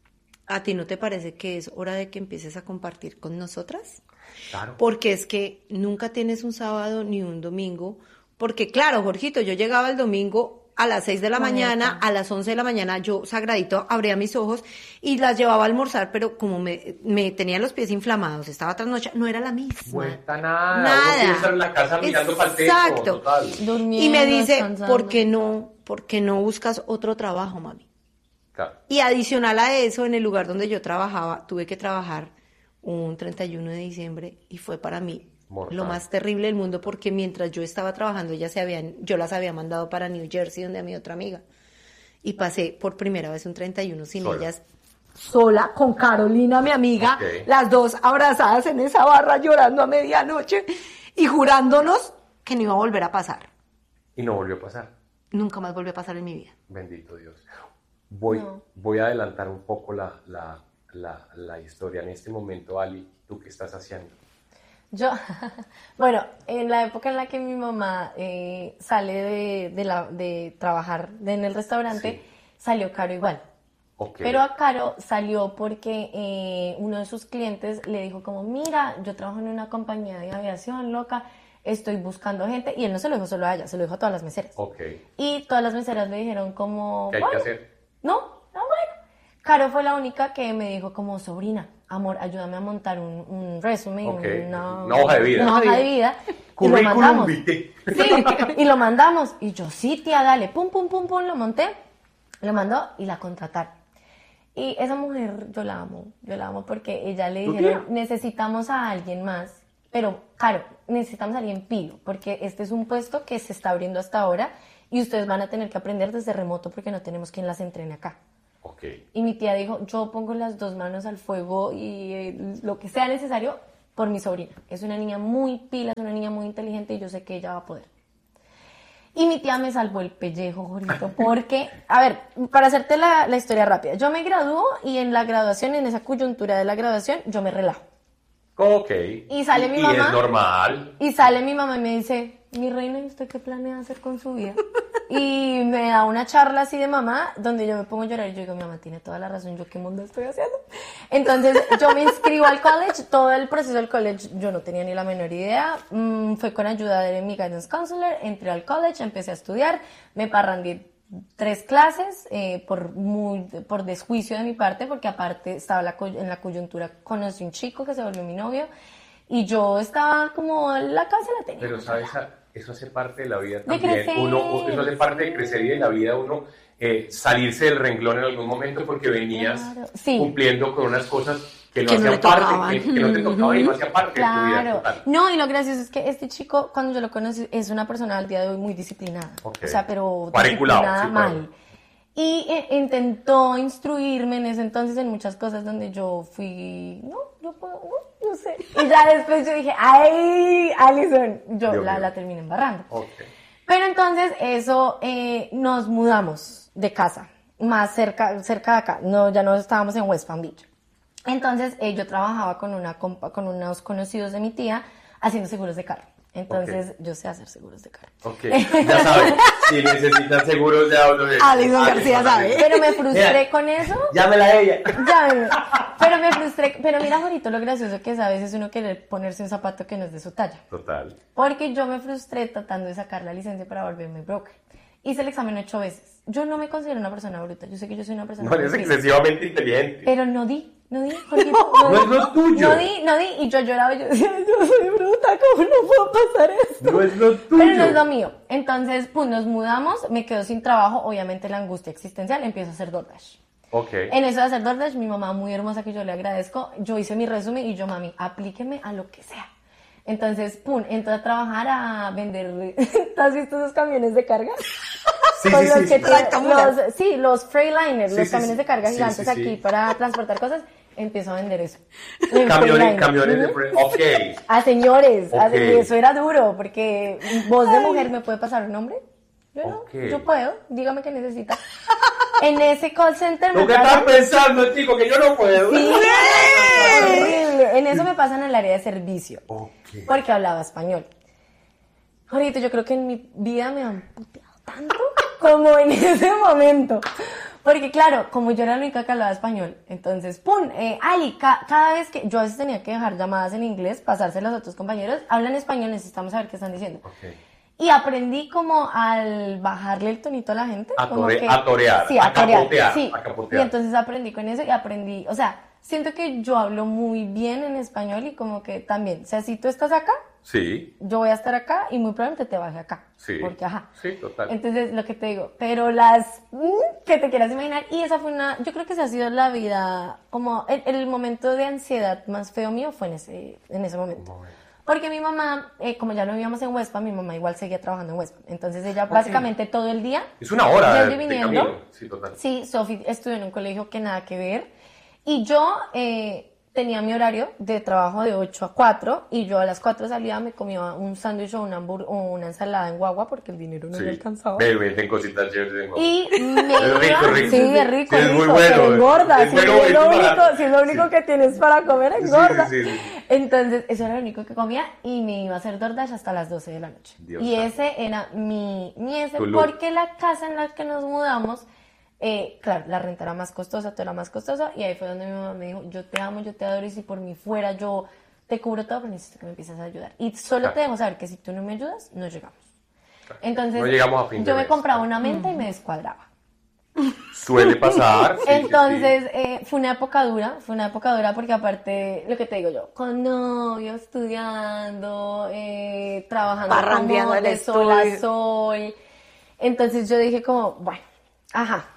¿a ti no te parece que es hora de que empieces a compartir con nosotras? Claro. Porque es que nunca tienes un sábado ni un domingo, porque claro, Jorgito, yo llegaba el domingo a las seis de la Bonita. mañana, a las once de la mañana, yo sagradito abría mis ojos y las llevaba a almorzar, pero como me, me tenían los pies inflamados, estaba trasnochada, no era la misma. Vuelta nada, Nada. uno quiere estar en la casa mirando para el techo, Exacto. total. Durmiendo, Y me dice, descansando. ¿por qué no, por qué no buscas otro trabajo, mami? Claro. Y adicional a eso, en el lugar donde yo trabajaba, tuve que trabajar un treinta y uno de diciembre y fue para mí Mortal. lo más terrible del mundo porque mientras yo estaba trabajando, ellas se habían, yo las había mandado para New Jersey, donde a mi otra amiga. Y pasé por primera vez un treinta y uno sin Sola. ellas, sola, con Carolina, mi amiga, Ok. las dos abrazadas en esa barra llorando a medianoche y jurándonos que no iba a volver a pasar. Y no volvió a pasar. Nunca más volvió a pasar en mi vida. Bendito Dios. Voy, No. voy a adelantar un poco la, la, la, la historia. En este momento, Ali, ¿tú qué estás haciendo? Yo, bueno, en la época en la que mi mamá eh, sale de, de, la, de trabajar de- en el restaurante, Sí. salió Caro igual. Ok. Pero a Caro salió porque eh, uno de sus clientes le dijo como, mira, yo trabajo en una compañía de aviación loca, estoy buscando gente, y él no se lo dijo solo a ella, se lo dijo a todas las meseras. Ok. Y todas las meseras le dijeron como, ¿Qué hay que "Bueno". hacer? No, no, bueno. Caro fue la única que me dijo como, sobrina, amor, ayúdame a montar un, un resumen, Ok, una, una hoja de vida. Una hoja de vida. Y lo Currículum mandamos. vitae. Sí, y lo mandamos. Y yo, sí, tía, dale, pum, pum, pum, pum, lo monté, lo mandó y la contrataron. Y esa mujer, yo la amo, yo la amo porque ella le ¿Tu dijeron, tía? necesitamos a alguien más, pero, claro, necesitamos a alguien pío, porque este es un puesto que se está abriendo hasta ahora y ustedes van a tener que aprender desde remoto porque no tenemos quien las entrene acá. Ok. Y mi tía dijo, yo pongo las dos manos al fuego y eh, lo que sea necesario por mi sobrina. Es una niña muy pila, es una niña muy inteligente y yo sé que ella va a poder. Y mi tía me salvó el pellejo, Jorito, porque, a ver, para hacerte la, la historia rápida, yo me gradúo y en la graduación, en esa coyuntura de la graduación, yo me relajo. Ok. Y sale mi y mamá. es normal. Y sale mi mamá y me dice, mi reina, ¿y usted qué planea hacer con su vida? Y me da una charla así de mamá, donde yo me pongo a llorar y yo digo, mi mamá tiene toda la razón, ¿yo qué mundo estoy haciendo? Entonces yo me inscribo al college, todo el proceso del college yo no tenía ni la menor idea, mm, fue con ayuda de mi guidance counselor, entré al college, empecé a estudiar, me parrandié tres clases eh, por muy por desjuicio de mi parte, porque aparte estaba la, coy- en la coyuntura, conocí un chico que se volvió mi novio, y yo estaba como, la casa la tenía. Pero, ¿sabes? Eso hace parte de la vida De también. crecer. Uno, eso hace parte de crecer y de la vida uno eh, salirse del renglón en algún momento porque venías Claro, sí. cumpliendo con unas cosas que no Que no hacían le parte, tocaban. que, que no te tocaban y no hacían parte de tu vida. Claro. Total. No, y lo gracioso es que este chico, cuando yo lo conocí, es una persona al día de hoy muy disciplinada. Ok. O sea, pero Cuadriculado, disciplinada sí, mal. claro. Y eh, intentó instruirme en ese entonces en muchas cosas donde yo fui, no, yo puedo, no, yo sé sé. Y ya después yo dije, ay, Alison, yo Dios la, mío. la terminé embarrando. Okay. Pero entonces eso, eh, nos mudamos de casa, más cerca, cerca de acá, no, ya no estábamos en West Palm Beach. Entonces eh, yo trabajaba con, una compa, con unos conocidos de mi tía haciendo seguros de carro. Entonces Okay. yo sé hacer seguros de carro. Ok, ya saben, si necesitan seguros de auto. de- Alison García sabe. Pero me frustré Mira. con eso. Llámela a ella. Ya, pero me frustré. Pero mira, Jorito, lo gracioso que es a veces uno quiere ponerse un zapato que no es de su talla. Total. Porque yo me frustré tratando de sacar la licencia para volverme broker. Hice el examen ocho veces. Yo no me considero una persona bruta. Yo sé que yo soy una persona No eres brutísima. excesivamente inteligente. Pero no di, no di, Jorgito, no, No di. es lo tuyo. No di, no di. Y yo lloraba y yo decía, yo soy bruta, ¿cómo no puedo pasar esto? No es lo tuyo. Pero no es lo mío. Entonces, pues nos mudamos, me quedo sin trabajo, obviamente la angustia existencial, empiezo a hacer DoorDash. Ok. En eso de hacer DoorDash, mi mamá muy hermosa que yo le agradezco, yo hice mi resumen y yo, mami, aplíqueme a lo que sea. Entonces, pum, entré a trabajar a vender, ¿tú has visto esos camiones de carga? Sí, Con sí, los sí, que sí. tienen- Tractomulas. los, sí, los Freightliners, Sí, los sí, camiones sí. de carga Sí, gigantes sí, sí. aquí para transportar cosas, empiezo a vender eso. Camiones, Freightliner. camiones de... Ujú. pre- Ok. A señores, a- Ok. y eso era duro, porque voz de mujer me puede pasar un nombre. Yo no, Ok. yo puedo, dígame que necesita. En ese call center ¿Tú me qué estás pasan... pensando, chico? Que yo no puedo. Sí, horrible. En eso me pasan en el área de servicio, Ok. porque hablaba español. Ahorita yo creo que en mi vida me han puteado tanto como en ese momento. Porque claro, como yo era la única que hablaba español, entonces, ¡pum! Eh, Ali, ca- cada vez que yo a veces tenía que dejar llamadas en inglés, pasárselas a otros compañeros, hablan español, necesitamos saber qué están diciendo. Ok. Y aprendí como al bajarle el tonito a la gente. A como tore- que, a torear, sí, a a torear, capotear, sí. a capotear. Y entonces aprendí con eso y aprendí, o sea, siento que yo hablo muy bien en español y como que también, o sea, si tú estás acá, Sí, yo voy a estar acá y muy probablemente te baje acá. sí. Porque, ajá. Sí, total. Entonces, lo que te digo, pero las mm, que te quieras imaginar, y esa fue una, yo creo que esa ha sido la vida, como el, el momento de ansiedad más feo mío fue en ese, en ese momento. Un momento. Porque mi mamá, eh, como ya no vivíamos en Huespa, mi mamá igual seguía trabajando en Huespa. Entonces ella básicamente todo el día, Es una hora de, yendo y de viniendo. camino. Sí, total. Sí, Sofi estudió en un colegio que nada que ver. Y yo eh, tenía mi horario de trabajo de ocho a cuatro y yo a las cuatro salía, me comía un sándwich o una, hambur- o una ensalada en guagua porque el dinero no Sí. me alcanzaba. Bebé, ten cositas chéveres. tengo. Y me Es rico, iba- rico. sí, es rico, Sí, es rico, muy bueno. pero engorda, Es si bueno, es es lo barato. único, si es lo único Sí. que tienes para comer, Sí, engorda. sí, sí, sí. Entonces, eso era lo único que comía y me iba a hacer DoorDash hasta las doce de la noche. Dios y santo. ese era mi, mi ese, Tu look. porque la casa en la que nos mudamos, eh, claro, la renta era más costosa, todo era más costoso, y ahí fue donde mi mamá me dijo, yo te amo, yo te adoro, y si por mí fuera, yo te cubro todo, pero necesito que me empieces a ayudar. Y solo Claro. te dejo saber que si tú no me ayudas, no llegamos. Entonces, No llegamos a fin de yo me mes. compraba una menta y me descuadraba. Suele pasar. sí, sí, Entonces, eh, fue una época dura, fue una época dura porque aparte, lo que te digo yo, con novio, estudiando, eh, trabajando Parrandeando como el de sol a estudio. sol. Entonces yo dije como, bueno, ajá,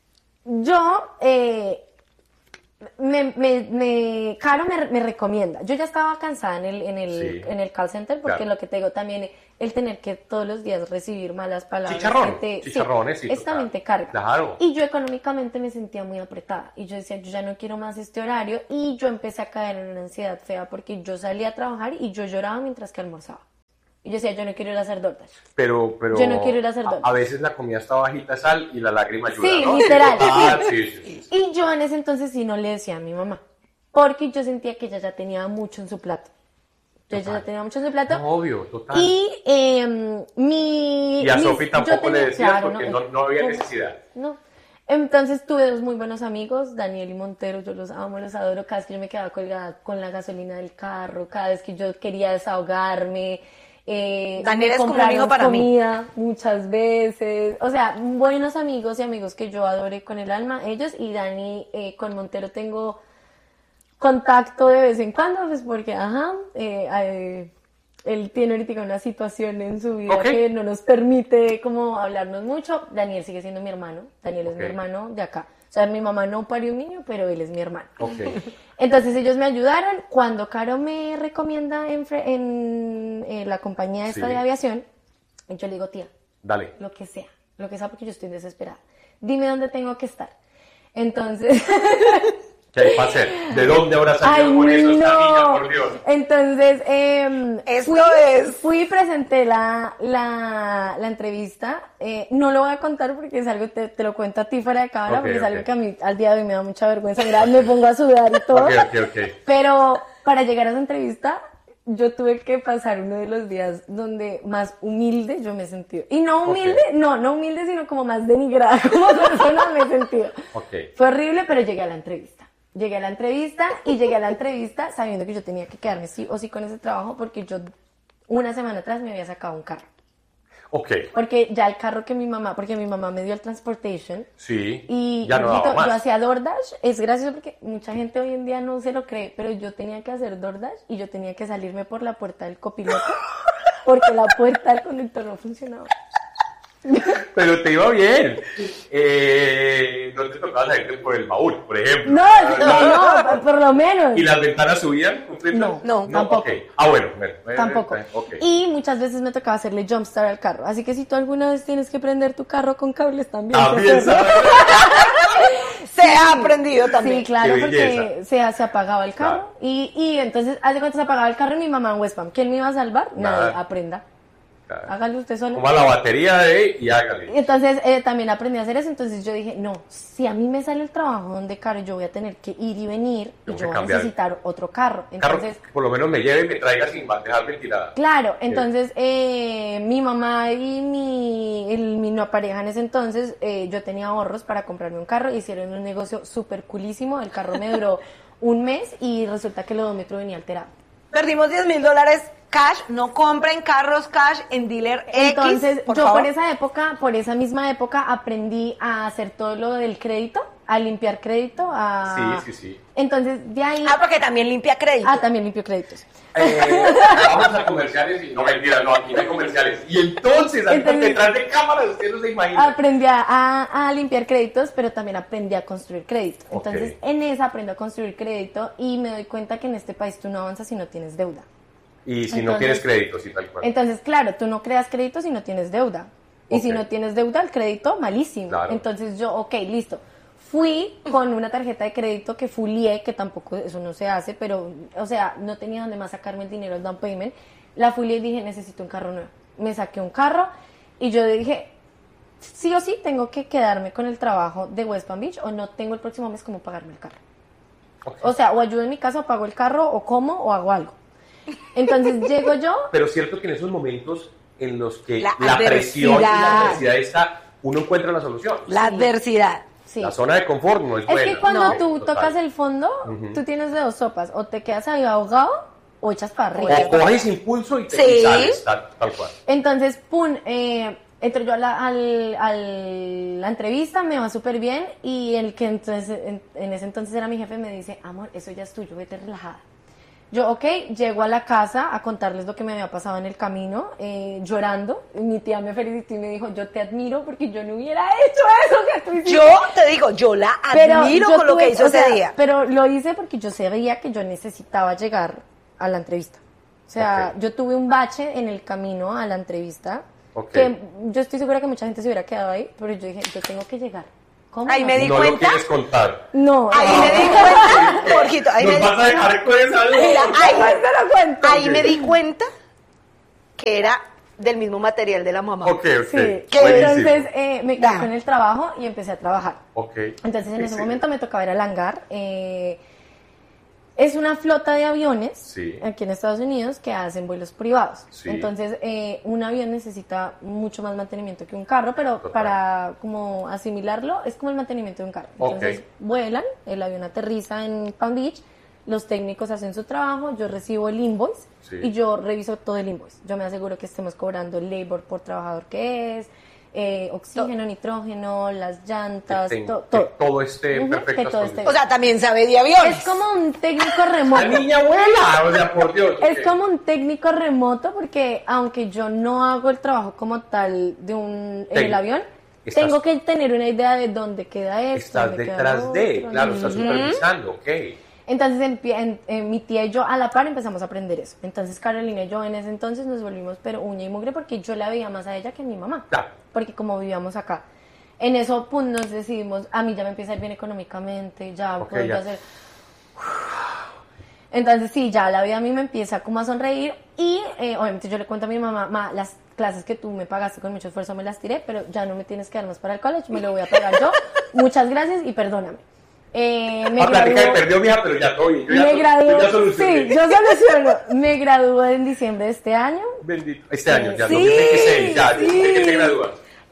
yo, eh, me, me, me, Caro me, me recomienda. Yo ya estaba cansada en el, en el, Sí. en el call center porque Claro. lo que te digo también, el tener que todos los días recibir malas palabras. Chicharrón, que te- chicharrones, sí, eso total. también te carga. Claro. Y yo económicamente me sentía muy apretada. Y yo decía, yo ya no quiero más este horario. Y yo empecé a caer en una ansiedad fea porque yo salía a trabajar y yo lloraba mientras que almorzaba. Y yo decía, yo no quiero ir a hacer DoorDash. Pero, pero Yo no quiero ir a hacer a, DoorDash. a veces la comida está bajita de sal y la lágrima ayuda, Sí, ¿no? literal. Ah, sí, sí, sí. Y yo en ese entonces sí no le decía a mi mamá. Porque yo sentía que ella ya tenía mucho en su plato. Yo ella ya tenía mucho en su plato. No, obvio, total. Y eh, mi... Y a mis- Sofi yo tampoco le tenía- decías claro, porque no, no había necesidad. No. Entonces tuve dos muy buenos amigos, Daniel y Montero, yo los amo, los adoro. Cada vez que yo me quedaba colgada con la gasolina del carro, cada vez que yo quería desahogarme, eh, Daniel me es como un compraron hijo para mí. comida muchas veces. O sea, buenos amigos y amigos que yo adoré con el alma, ellos. Y Dani, eh, con Montero tengo contacto de vez en cuando, pues porque, ajá, eh, eh, él tiene ahorita una situación en su vida Ok. que no nos permite como hablarnos mucho. Daniel sigue siendo mi hermano, Daniel es mi Ok. hermano de acá. O sea, mi mamá no parió un niño, pero él es mi hermano. Ok. Entonces ellos me ayudaron. Cuando Caro me recomienda en, fre- en, eh, la compañía esta Sí. de aviación, yo le digo, tía, Dale. lo que sea, lo que sea porque yo estoy desesperada. Dime dónde tengo que estar. Entonces, ¿Qué hay para hacer? ¿De dónde habrá salido Ay, con eso esta no. niña, por Dios? Entonces, eh, Esto fui, es- fui y presenté la, la, la entrevista. Eh, no lo voy a contar porque es algo, te, te lo cuento a ti fuera de cámara, Ok, porque es algo ok. que a mí al día de hoy me da mucha vergüenza. Mira, me pongo a sudar y todo. Ok, ok, ok. Pero para llegar a esa entrevista, yo tuve que pasar uno de los días donde más humilde yo me he sentido. Y no humilde, Ok. no, no humilde, sino como más denigrada como persona me he sentido. Ok. Fue horrible, pero llegué a la entrevista. Llegué a la entrevista y llegué a la entrevista sabiendo que yo tenía que quedarme sí o sí con ese trabajo porque yo una semana atrás me había sacado un carro. Ok. Porque ya el carro que mi mamá, porque mi mamá me dio el transportation Sí. y ya no daba Jorgito, más. yo hacía DoorDash, es gracioso porque mucha gente hoy en día no se lo cree, pero yo tenía que hacer DoorDash y yo tenía que salirme por la puerta del copiloto porque la puerta del conductor no funcionaba. Pero te iba bien. Eh, no te tocaba salirte por el baúl, por ejemplo. No, no, no, por lo menos. ¿Y las ventanas subían? completas? No, no, tampoco. ok. Ah, bueno. bueno, bueno, Tampoco. ok. Y muchas veces me tocaba hacerle jumpstart al carro. Así que si tú alguna vez tienes que prender tu carro con cables también. También, se hace. ¿sabes? Se ha aprendido también. Sí, claro, Qué porque belleza. se, se apagaba el carro. Claro. Y, y entonces, hace cuánto se apagaba el carro y mi mamá en West Palm. ¿Quién me iba a salvar? Nada. Nadie, aprenda. Claro. Hágalo usted solo. Toma la batería de y hágale. Entonces eh, también aprendí a hacer eso, entonces yo dije, no, si a mí me sale el trabajo donde caro, yo voy a tener que ir y venir y Tengo yo que voy a cambiar. necesitar otro carro. Carro Entonces, que por lo menos me lleve y me traiga sin dejar ventilada. claro, entonces eh, mi mamá y mi, el, mi no pareja en ese entonces, eh, yo tenía ahorros para comprarme un carro, hicieron un negocio súper coolísimo, el carro me duró un mes y resulta que el odómetro venía alterado. Perdimos diez mil dólares cash. No compren carros cash en dealer X. Entonces, por yo favor. por esa época, por esa misma época, aprendí a hacer todo lo del crédito, a limpiar crédito, a... Sí, sí, sí. Entonces, de ahí... Ah, porque también limpia crédito. Ah, también limpio créditos. Eh, vamos a comerciales y no mentira, no, aquí no hay comerciales. Y entonces, aquí Entonces- detrás de cámaras, usted no se imagina. Aprendí a, a- a limpiar créditos, pero también aprendí a construir crédito. Ok. Entonces, en esa aprendo a construir crédito y me doy cuenta que en este país tú no avanzas si no tienes deuda. Y si no Entonces- tienes crédito, sí, tal cual. Entonces, claro, tú no creas crédito si no tienes deuda. Y si Ok. no tienes deuda, el crédito, malísimo. Claro. Entonces yo, ok, listo. Fui con una tarjeta de crédito que fulié, que tampoco eso no se hace, pero, o sea, no tenía donde más sacarme el dinero, el down payment. La fulié y dije, necesito un carro nuevo. Me saqué un carro y yo dije, sí o sí tengo que quedarme con el trabajo de West Palm Beach o no tengo el próximo mes cómo pagarme el carro. Ok. O sea, o ayudo en mi casa, o pago el carro, o como, o hago algo. Entonces llego yo. Pero cierto que en esos momentos en los que La la, presión y la adversidad. adversidad está, uno encuentra la solución. La adversidad. Sí. La zona de confort no es Es buena. que cuando No. tú Total. tocas el fondo, Ujú. tú tienes de dos sopas, o te quedas ahí ahogado o echas para O arriba. coges impulso y te Sí. y sales, tal, tal cual. Entonces, pum, eh, entro yo a la, al- al- la entrevista, me va súper bien, y el que entonces, en, en ese entonces era mi jefe me dice, amor, eso ya es tuyo, vete relajada. Yo, ok, llego a la casa a contarles lo que me había pasado en el camino, eh, llorando. Mi tía me felicitó y me dijo, yo te admiro porque yo no hubiera hecho eso que tú hiciste. Yo te digo, yo la Pero admiro yo con lo tuve- que hizo o sea, ese día. Pero lo hice porque yo sabía que yo necesitaba llegar a la entrevista. O sea, Ok. yo tuve un bache en el camino a la entrevista, Ok. que yo estoy segura que mucha gente se hubiera quedado ahí, pero yo dije, yo tengo que llegar. ¿Cómo? Ahí me di No lo cuenta. quieres contar. No, Ahí no. me di cuenta, Jorgito, ahí me Nos di, vas a dejar con esa duda. Mira, ahí, Después te lo cuento. ahí me di cuenta que era del mismo material de la mamá. Ok, ok. Sí, Buenísimo. entonces eh, me quedé Ya. con el trabajo y empecé a trabajar. Ok. Entonces en Sí, ese sí. momento me tocaba ir al hangar. eh, es una flota de aviones Sí. aquí en Estados Unidos que hacen vuelos privados. Sí. Entonces eh, un avión necesita mucho más mantenimiento que un carro, pero Total. para como asimilarlo es como el mantenimiento de un carro. Ok. Entonces vuelan, el avión aterriza en Palm Beach, los técnicos hacen su trabajo, yo recibo el invoice Sí. y yo reviso todo el invoice. Yo me aseguro que estemos cobrando el labor por trabajador que es, eh, oxígeno, nitrógeno, las llantas, Que ten- to- que todo. todo esté en Ujú, que perfectas todo esté condiciones. O sea, también sabe de aviones. Es como un técnico remoto. La niña abuela, o sea, por Dios. Es ok. como un técnico remoto porque aunque yo no hago el trabajo como tal de un en el Técnico. avión, Estás- tengo que tener una idea de dónde queda esto, Estás dónde queda detrás lo de, otro. claro, estás Ujú. supervisando, ok. Entonces empie- en- en mi tía y yo a la par empezamos a aprender eso. Entonces Carolina y yo en ese entonces nos volvimos pero uña y mugre porque yo la veía más a ella que a mi mamá. Claro. Porque como vivíamos acá. En eso, pues, nos decidimos, a mí ya me empieza a ir bien económicamente, ya Ok, puedo ya. hacer... Entonces, sí, ya la vida a mí me empieza como a sonreír y, eh, obviamente, yo le cuento a mi mamá, ma, las clases que tú me pagaste con mucho esfuerzo me las tiré, pero ya no me tienes que dar más para el college, me lo voy a pagar yo. Muchas gracias y perdóname. Eh, me Ah, plática de graduó- perdió, mija, pero ya estoy. Yo ya, me yo graduó, ya solucioné. sí, yo soluciono. Me graduó en diciembre de este año. Bendito. Este año, ya, Sí, dos mil veintiséis, ya. sí. ¿De qué te gradúas?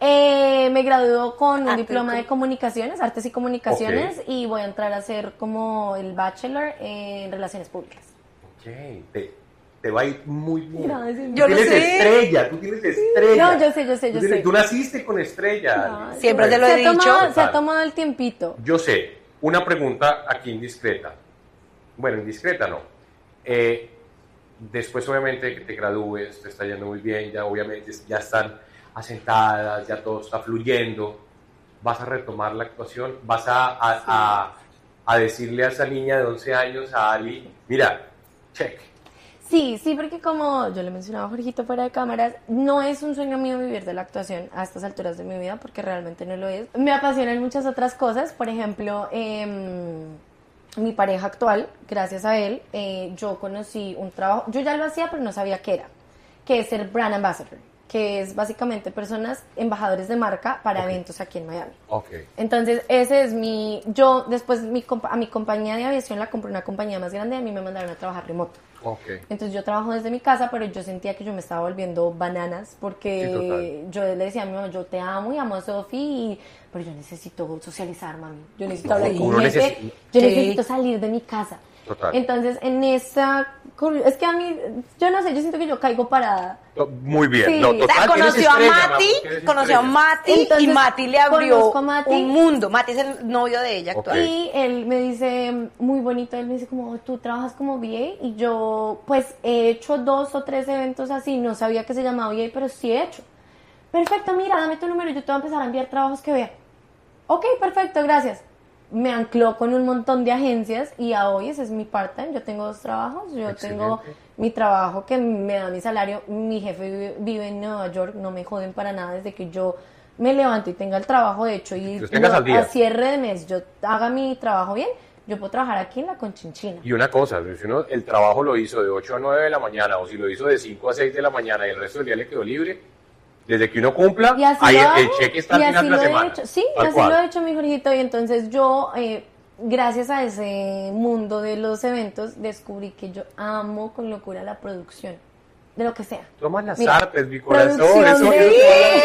Eh, me graduó con un Arte diploma y de comunicaciones, artes y comunicaciones, Ok. y voy a entrar a hacer como el bachelor en relaciones públicas. Ok, te, te va a ir muy bien. Gracias. Tú Yo lo tienes sé. estrella, tú tienes estrella. No, yo sé, yo sé, yo Tú tienes- sé. Tú naciste con estrella. Ay, Siempre te lo se he ha dicho. tomado- se ha Total. tomado el tiempito. Yo sé, una pregunta aquí indiscreta. Bueno, indiscreta no. Eh, después, obviamente, que te gradúes, te está yendo muy bien, ya obviamente ya están asentadas, ya todo está fluyendo. ¿Vas a retomar la actuación? ¿Vas a, a, a, a decirle a esa niña de once años, a Ali, mira, check? Sí, sí, porque como yo le mencionaba a Jorgito fuera de cámaras, no es un sueño mío vivir de la actuación a estas alturas de mi vida, porque realmente no lo es. Me apasionan muchas otras cosas, por ejemplo, eh, mi pareja actual, gracias a él, eh, yo conocí un trabajo, yo ya lo hacía, pero no sabía qué era, que es ser brand ambassador, que es básicamente personas, embajadores de marca para Ok. eventos aquí en Miami. Ok. Entonces, ese es mi, yo después mi, compa- a mi compañía de aviación la compré una compañía más grande y a mí me mandaron a trabajar remoto. Ok. Entonces yo trabajo desde mi casa, pero yo sentía que yo me estaba volviendo bananas porque Sí, total. yo le decía a mi mamá, yo te amo y amo a Sofi, y- pero yo necesito socializar, mami. Yo necesito No, hablar con uno gente, necesita- yo Sí. necesito salir de mi casa. Total. Entonces, en esa... Es que a mí, yo no sé, yo siento que yo caigo parada. Muy bien. Sí. No, O sea, O sea, total, tienes conoció a estrella, Mati, Mamu, tienes conoció a estrella. Mati Entonces, y Mati le abrió conozco a Mati. un mundo. Mati es el novio de ella actual. Ok. Y él me dice, muy bonito, él me dice como, tú trabajas como V A, y yo pues he hecho dos o tres eventos así, no sabía que se llamaba V A, pero sí he hecho. Perfecto, mira, dame tu número y yo te voy a empezar a enviar trabajos que vea. Ok, perfecto, gracias. Me ancló con un montón de agencias y a hoy ese es mi part-time. Yo tengo dos trabajos, yo Excelente. tengo mi trabajo que me da mi salario, mi jefe vive, vive en Nueva York, no me joden para nada desde que yo me levanto y tenga el trabajo hecho y Los tengas no, al día. a cierre de mes yo haga mi trabajo bien, yo puedo trabajar aquí en la Conchinchina. Y una cosa, si uno el trabajo lo hizo de ocho a nueve de la mañana o si lo hizo de cinco a seis de la mañana y el resto del día le quedó libre, desde que uno cumpla, Y así ahí lo el, hago, el cheque está y al final así de la lo he semana. hecho. Sí, Tal así cual. lo he hecho, mi Jorgito. Y entonces yo, eh, gracias a ese mundo de los eventos, descubrí que yo amo con locura la producción, de lo que sea. Tomas las Mira, artes, mi corazón. producción Eso, de-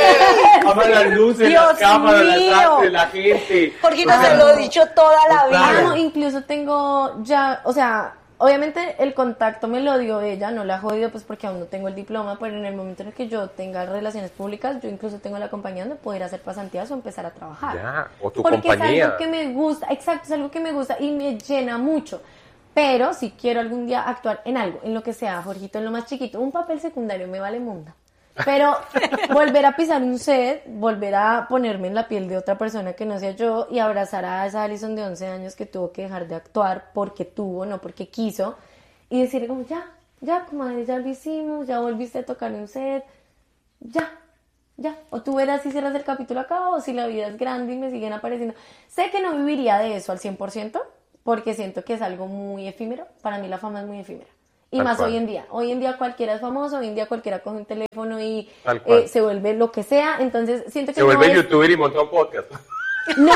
eso, amas las luces, Dios las cámaras, las mío. artes, la gente. Jorgito O sea, se lo he dicho toda la total. vida. Amo, incluso tengo ya, o sea, obviamente el contacto me lo dio ella, no la ha jodido pues porque aún no tengo el diploma, pero en el momento en el que yo tenga relaciones públicas, yo incluso tengo la compañía donde poder hacer pasantías o empezar a trabajar. Ya, o tu Porque compañía. es algo que me gusta, exacto, es algo que me gusta y me llena mucho. Pero si quiero algún día actuar en algo, en lo que sea, Jorgito, en lo más chiquito, un papel secundario me vale mundo. Pero volver a pisar un set, volver a ponerme en la piel de otra persona que no sea yo y abrazar a esa Alison de once años que tuvo que dejar de actuar porque tuvo, no porque quiso, y decirle como, ya, ya, comadre, ya lo hicimos, ya volviste a tocar un set, ya, ya. O tú verás si cierras el capítulo acá o si la vida es grande y me siguen apareciendo. Sé que no viviría de eso al cien por ciento porque siento que es algo muy efímero. Para mí la fama es muy efímera. Y Tal más cual. hoy en día. Hoy en día cualquiera es famoso, hoy en día cualquiera coge un teléfono y Tal cual. eh, se vuelve lo que sea. Entonces siento que Se vuelve no es- youtuber y monta un podcast. No,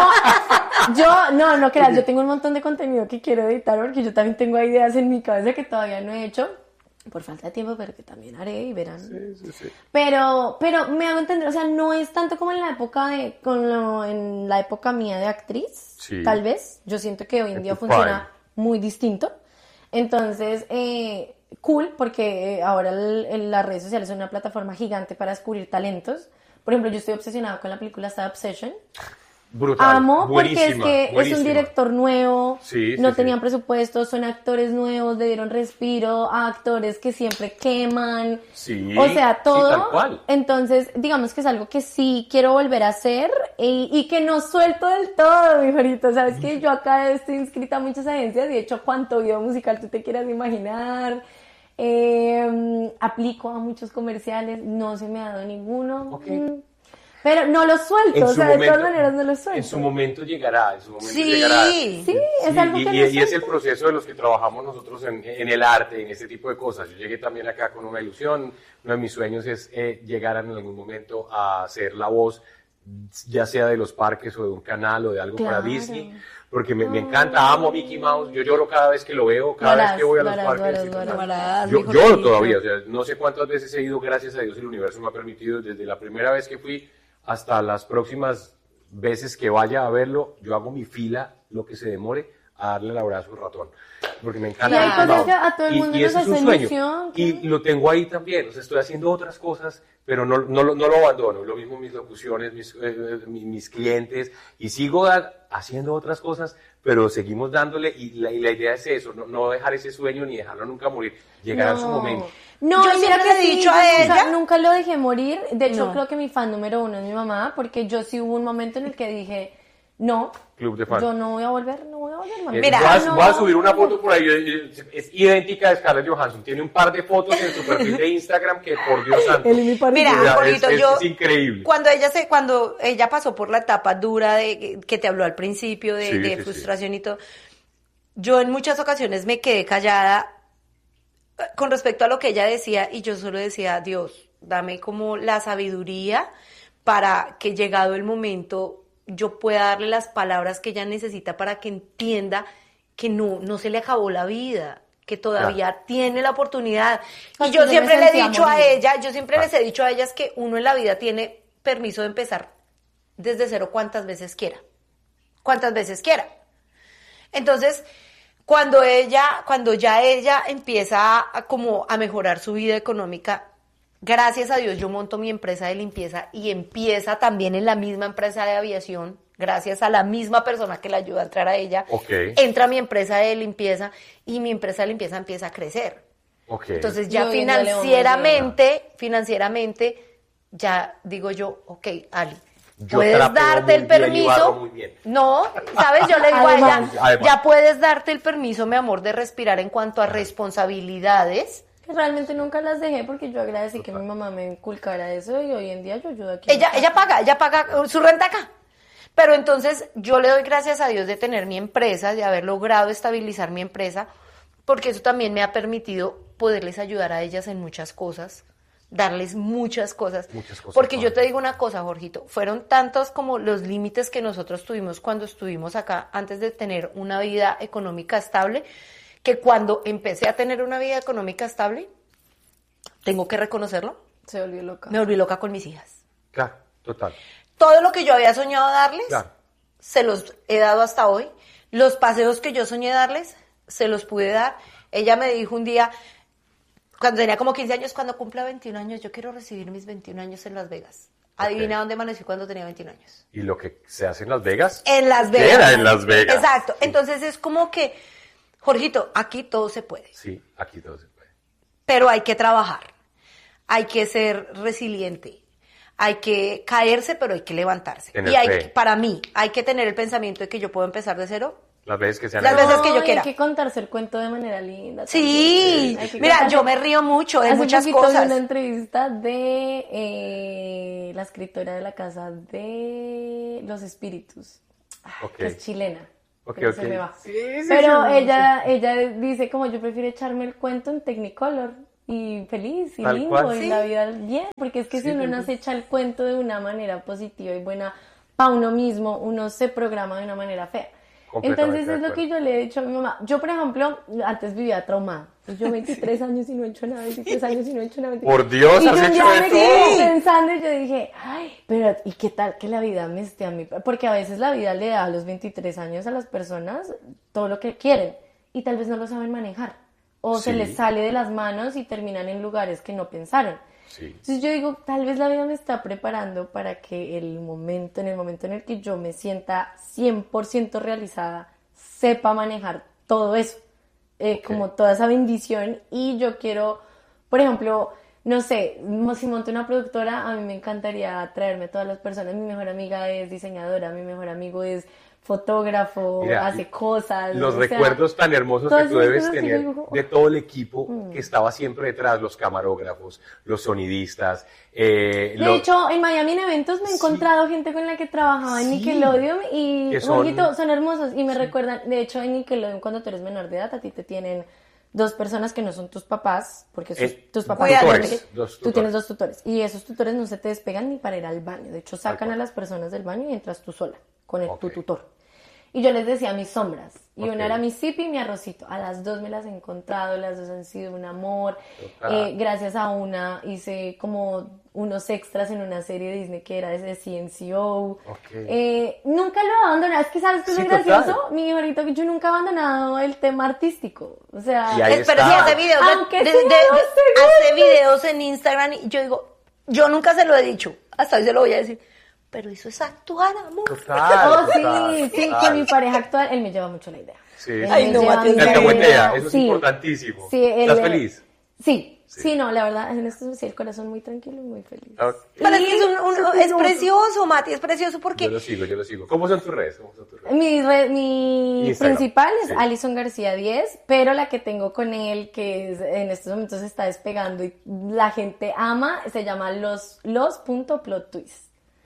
yo, no, no creas, yo tengo un montón de contenido que quiero editar porque yo también tengo ideas en mi cabeza que todavía no he hecho. Por falta de tiempo, pero que también haré y verán. Sí, sí, sí. Pero, pero me hago entender, o sea, no es tanto como en la época de, con lo- en la época mía de actriz, Sí. tal vez. Yo siento que hoy en En día tu funciona muy distinto. Entonces, eh, cool, porque eh, ahora el- el- las redes sociales son una plataforma gigante para descubrir talentos. Por ejemplo, yo estoy obsesionada con la película Star Obsession. Brutal. Amo porque es Buenísima, que es un buenísima. director nuevo, Sí, sí, no sí. tenían presupuesto, son actores nuevos, le dieron respiro a actores que siempre queman. Sí, O sea, sí, todo. tal cual. Entonces, digamos que es algo que sí quiero volver a hacer y, y que no suelto del todo, mi Jorito. Sabes que yo acá estoy inscrita a muchas agencias y he hecho cuánto video musical tú te quieras imaginar. Eh, aplico a muchos comerciales, no se me ha dado ninguno. Ok. Mm. Pero no lo suelto, En o su sea, de momento- todas maneras no lo suelto. En su momento llegará, en su momento Sí. llegará. Sí, es algo y, que y- no y es el suelto. proceso de los que trabajamos nosotros en, en el arte, en ese tipo de cosas. Yo llegué también acá con una ilusión. Uno de mis sueños es eh, llegar en algún momento a ser la voz, ya sea de los parques o de un canal o de algo para Claro. Disney, porque me, me encanta, amo a Mickey Mouse. Yo lloro cada vez que lo veo, cada Lo vez harás, que voy a lo los harás, parques. lo harás, y lo cosas. harás. Camarada, Yo mi lloro Jorgito. todavía, o sea, no sé cuántas veces he ido, gracias a Dios el universo me ha permitido, desde la primera vez que fui hasta las próximas veces que vaya a verlo, yo hago mi fila, lo que se demore, a darle el abrazo al ratón, porque me encanta. Y hay Mickey cosas Mouse. que a todo el Y- mundo y nos ese es un hace sueño. ilusión, Y ¿qué? lo tengo ahí también, o sea, estoy haciendo otras cosas, pero no, no, lo- no lo abandono, lo mismo mis locuciones, mis, eh, mi- mis clientes, y sigo da- haciendo otras cosas, pero seguimos dándole, y la, y la idea es eso, no, no dejar ese sueño ni dejarlo nunca morir, llegará su momento. No, Yo y mira siempre que le he sí, dicho a yo nunca, ella- nunca lo dejé morir. De hecho, No. creo que mi fan número uno es mi mamá, porque yo sí hubo un momento en el que dije, no, Club de fans. yo no voy a volver, no voy a volver, mamá. Eh, Mira, voy, a, no. voy a subir una foto por ahí, eh, eh, es idéntica a Scarlett Johansson, tiene un par de fotos en su perfil de Instagram que, por Dios santo, Él y mi pareja. O sea, Mira, es- Jorgito, es- yo es increíble. cuando ella se, cuando ella pasó por la etapa dura de que te habló al principio de, Sí, de sí, sí. frustración y todo, yo en muchas ocasiones me quedé callada eh, con respecto a lo que ella decía y yo solo decía, Dios, dame como la sabiduría para que llegado el momento yo pueda darle las palabras que ella necesita para que entienda que no, no se le acabó la vida, que todavía tiene la oportunidad. Y Así yo yo me siempre le he sentía dicho a morir. ella, yo siempre Ah. les he dicho a ellas que uno en la vida tiene permiso de empezar desde cero cuantas veces quiera, cuantas veces quiera. Entonces, cuando ella, cuando ya ella empieza a, a como a mejorar su vida económica, gracias a Dios yo monto mi empresa de limpieza y empieza también en la misma empresa de aviación, gracias a la misma persona que la ayuda a entrar a ella, Ok. entra a mi empresa de limpieza y mi empresa de limpieza empieza a crecer. Ok. Entonces ya Yo viéndole financieramente, financieramente, ya digo yo, ok, Ali, Yo puedes trapeo darte muy el bien y barro permiso. muy bien. No, sabes, yo le digo a ella, Además. Además. ya puedes darte el permiso, mi amor, de respirar en cuanto a responsabilidades. Que realmente nunca las dejé porque yo agradecí que mi mamá me inculcara eso y hoy en día yo ayudo aquí. Ella, ella paga, ella paga su renta acá. Pero entonces yo le doy gracias a Dios de tener mi empresa, de haber logrado estabilizar mi empresa, porque eso también me ha permitido poderles ayudar a ellas en muchas cosas, darles muchas cosas. Muchas cosas, Porque yo Juan. te digo una cosa, Jorgito, fueron tantos como los límites que nosotros tuvimos cuando estuvimos acá antes de tener una vida económica estable, que cuando empecé a tener una vida económica estable, tengo que reconocerlo, Se volvió loca. me volví loca con mis hijas. Claro, total. Todo lo que yo había soñado darles, Claro. se los he dado hasta hoy. Los paseos que yo soñé darles, se los pude dar. Ella me dijo un día, cuando tenía como quince años, cuando cumpla veintiún años, yo quiero recibir mis veintiún años en Las Vegas. Adivina Ok. dónde amanecí cuando tenía veintiún años. ¿Y lo que se hace en Las Vegas? En Las Vegas. Queda en Las Vegas. Exacto. Entonces es como que, Jorgito, aquí todo se puede. Sí, aquí todo se puede. Pero hay que trabajar. Hay que ser resiliente. Hay que caerse, pero hay que levantarse. Tener y hay, fe. para mí, hay que tener el pensamiento de que yo puedo empezar de cero. Las veces que sean Las en- veces que yo y quiera. Hay que contarse el cuento de manera linda. Sí, también. Hay que mira, contarse- yo me río mucho de Hace muchas poquito vi cosas. una entrevista de eh, la escritora de la casa de los espíritus, ah, Ok. que es chilena. Ok, pero ok. se me va. Sí, sí, Pero sí, ella, ella dice como yo prefiero echarme el cuento en Technicolor y feliz y Tal lindo cual. y Sí. la vida bien, porque es que Sí, si uno sí, no sí. se echa el cuento de una manera positiva y buena para uno mismo, uno se programa de una manera fea. Completamente Entonces de es lo acuerdo. que yo le he dicho a mi mamá. Yo, por ejemplo, antes vivía traumada. Pues yo veintitrés años y no he hecho nada, veintitrés años y no he hecho nada. Por Dios, y has yo un hecho día me eso. quedé pensando y yo dije, ay, pero ¿y qué tal que la vida me esté a mí? Porque a veces la vida le da a los veintitrés años a las personas todo lo que quieren y tal vez no lo saben manejar. O se Sí. les sale de las manos y terminan en lugares que no pensaron. Sí. Entonces yo digo, tal vez la vida me está preparando para que el momento, en el momento en el que yo me sienta cien por ciento realizada, sepa manejar todo eso, eh, Ok. como toda esa bendición. Y yo quiero, por ejemplo, no sé, mo- si monto una productora, a mí me encantaría traerme a todas las personas. Mi mejor amiga es diseñadora, mi mejor amigo es fotógrafo, Mira, hace cosas. Los o sea, recuerdos tan hermosos todas que tú esas debes cosas que tener yo digo, de todo el equipo Mm. que estaba siempre detrás, los camarógrafos, los sonidistas. Eh, De los- hecho, en Miami en eventos me he Sí. encontrado gente con la que trabajaba en Sí. Nickelodeon y Que son- Jorgito, son hermosos y me recuerdan, de hecho en Nickelodeon cuando tú eres menor de edad a ti te tienen dos personas que no son tus papás, porque sus- Eh, tus papás tutores, son que- dos tú tutores. tienes dos tutores y esos tutores no se te despegan ni para ir al baño, de hecho sacan cual. a las personas del baño y entras tú sola con el, tu Ok. tutor. Y yo les decía mis sombras. Y Ok. una era mi Zipi y mi Arrocito. A las dos me las he encontrado, las dos han sido un amor. Total. Eh, gracias a una hice como unos extras en una serie de Disney que era de C N C O. Ok. Eh, nunca lo he abandonado. Es que sabes que es Sí, muy total. gracioso, mi hijito, que yo nunca he abandonado el tema artístico. O sea, Y ahí Es- pero sí está. hace videos, de- Aunque de- sea de- dos de- hace videos en Instagram y yo digo, yo nunca se lo he dicho, hasta hoy se lo voy a decir, pero eso es actuar, amor. Total, oh, total, sí, sí, total. que mi pareja actual, él me lleva mucho la idea. Sí. Él Ay, me no, lleva Mati, mucho te la alcahuetea, idea. eso es Sí. importantísimo. Sí, él- ¿Estás feliz? Sí, sí, no, la verdad, en esto sí, el corazón muy tranquilo y muy feliz. Ok. Pero es que es, un- un- Sí, es no. precioso, Mati, es precioso Yo porque lo sigo, yo lo sigo. ¿Cómo son tus redes? ¿Cómo son tus redes? Mi, re- mi Instagram, principal es sí. Alison García diez, pero la que tengo con él, que es- en estos momentos se está despegando y la gente ama, se llama los, los punto plot twist.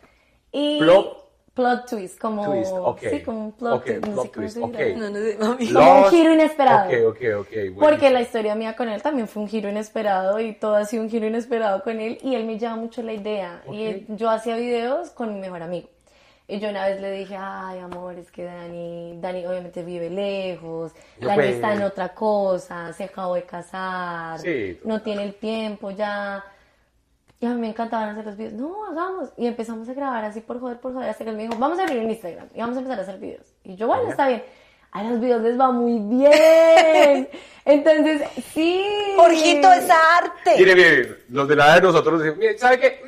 Y Plot- plot twist, como, Twist, ok. sí, como un plot, Ok, twist, no plot sé cómo twist, se ok. dirá. no, no sé, mami. Lo- Como un Los- giro inesperado. Ok, ok, ok. Porque buenísimo. la historia mía con él también fue un giro inesperado y todo ha sido un giro inesperado con él y él me llama mucho la idea. Ok. Y él- yo hacía videos con mi mejor amigo. Y yo una vez le dije, ay amor, es que Dani, Dani obviamente vive lejos, No Dani puede. está en otra cosa, se acabó de casar, Sí, no tiene el tiempo ya. Y a mí me encantaban hacer los videos. No, hagamos. Y empezamos a grabar así por joder, por joder, hasta que él me dijo, vamos a abrir un Instagram y vamos a empezar a hacer videos. Y yo, bueno, Mira. está bien. A los videos les va muy bien. Entonces, sí. Jorgito, es arte. Mire, mire, los de la edad de nosotros decimos, mire, ¿sabe qué?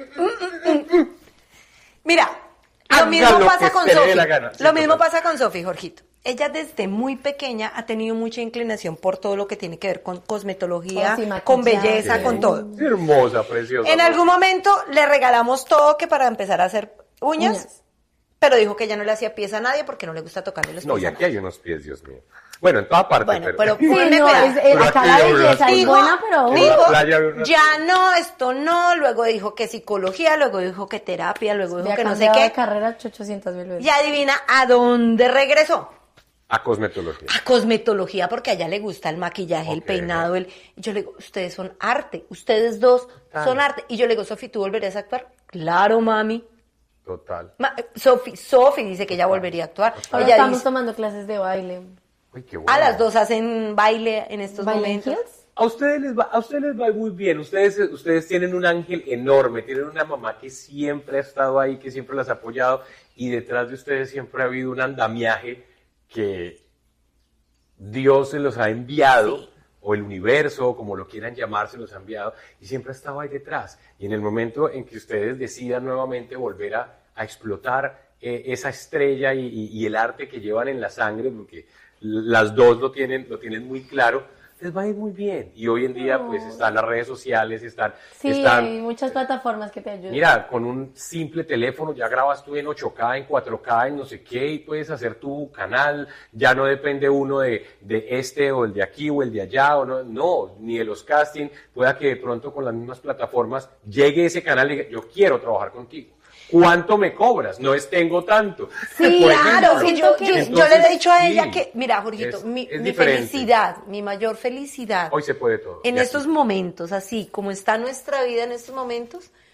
Mira, Haga lo mismo lo pasa que con se le dé Sofi. la gana. Sí, Lo mismo total. pasa con Sofi, Jorgito. Ella desde muy pequeña ha tenido mucha inclinación por todo lo que tiene que ver con cosmetología, Oh, sí, con maquillaje. belleza, Sí. con todo. Hermosa, preciosa. En algún momento le regalamos todo que para empezar a hacer uñas, Uñas. pero dijo que ella no le hacía pies a nadie porque no le gusta tocarle los pies No, y a aquí nadie. hay unos pies, Dios mío. Bueno, en toda parte, Bueno, pero... pero- Sí, Ponle no, cuidado. es, es- Pero acá aquí la hay belleza unas- es Dijo- buena, pero... En dijo, la playa hay unas- ya no, esto no, luego dijo que psicología, luego dijo que terapia, luego dijo Ya que no sé cambiaba de qué. carrera ochocientas mil veces. Y adivina a dónde regresó. A cosmetología. A cosmetología, porque a ella le gusta el maquillaje, el Ok. peinado, el... y yo le digo, ustedes son arte, ustedes dos Total. son arte. Y yo le digo, Sofi, ¿tú volverías a actuar? Claro, mami. Total. Ma- eh, Sofi, Sofi dice que ella volvería a actuar. Ahora Ella estamos dice, tomando clases de baile. Uy, qué bueno. a las dos hacen baile en estos ¿Baile en momentos. heels? A ustedes les va, a ustedes les va muy bien. Ustedes, ustedes tienen un ángel enorme, tienen una mamá que siempre ha estado ahí, que siempre las ha apoyado, y detrás de ustedes siempre ha habido un andamiaje que Dios se los ha enviado, Sí. o el universo, o como lo quieran llamar, se los ha enviado, y siempre ha estado ahí detrás. Y en el momento en que ustedes decidan nuevamente volver a, a explotar eh, esa estrella y, y- y el arte que llevan en la sangre, porque las dos lo tienen, lo tienen muy claro, les va a ir muy bien. Y hoy en día, pues, están las redes sociales, están... Sí, están hay muchas plataformas que te ayudan. Mira, con un simple teléfono ya grabas tú en ocho K, en cuatro K, en no sé qué, y puedes hacer tu canal. Ya no depende uno de, de este o el de aquí o el de allá, o no, no, ni de los castings. Pueda que de pronto con las mismas plataformas llegue ese canal y diga, yo quiero trabajar contigo. ¿Cuánto me cobras? No es tengo tanto. Sí, Por Claro, ejemplo. y yo, yo- yo Entonces, le he dicho a sí, ella que, mira, Jorgito, es- mi, es mi diferente. felicidad, mi mayor felicidad Hoy se puede todo. en Y estos así. momentos, así como está nuestra vida en estos momentos,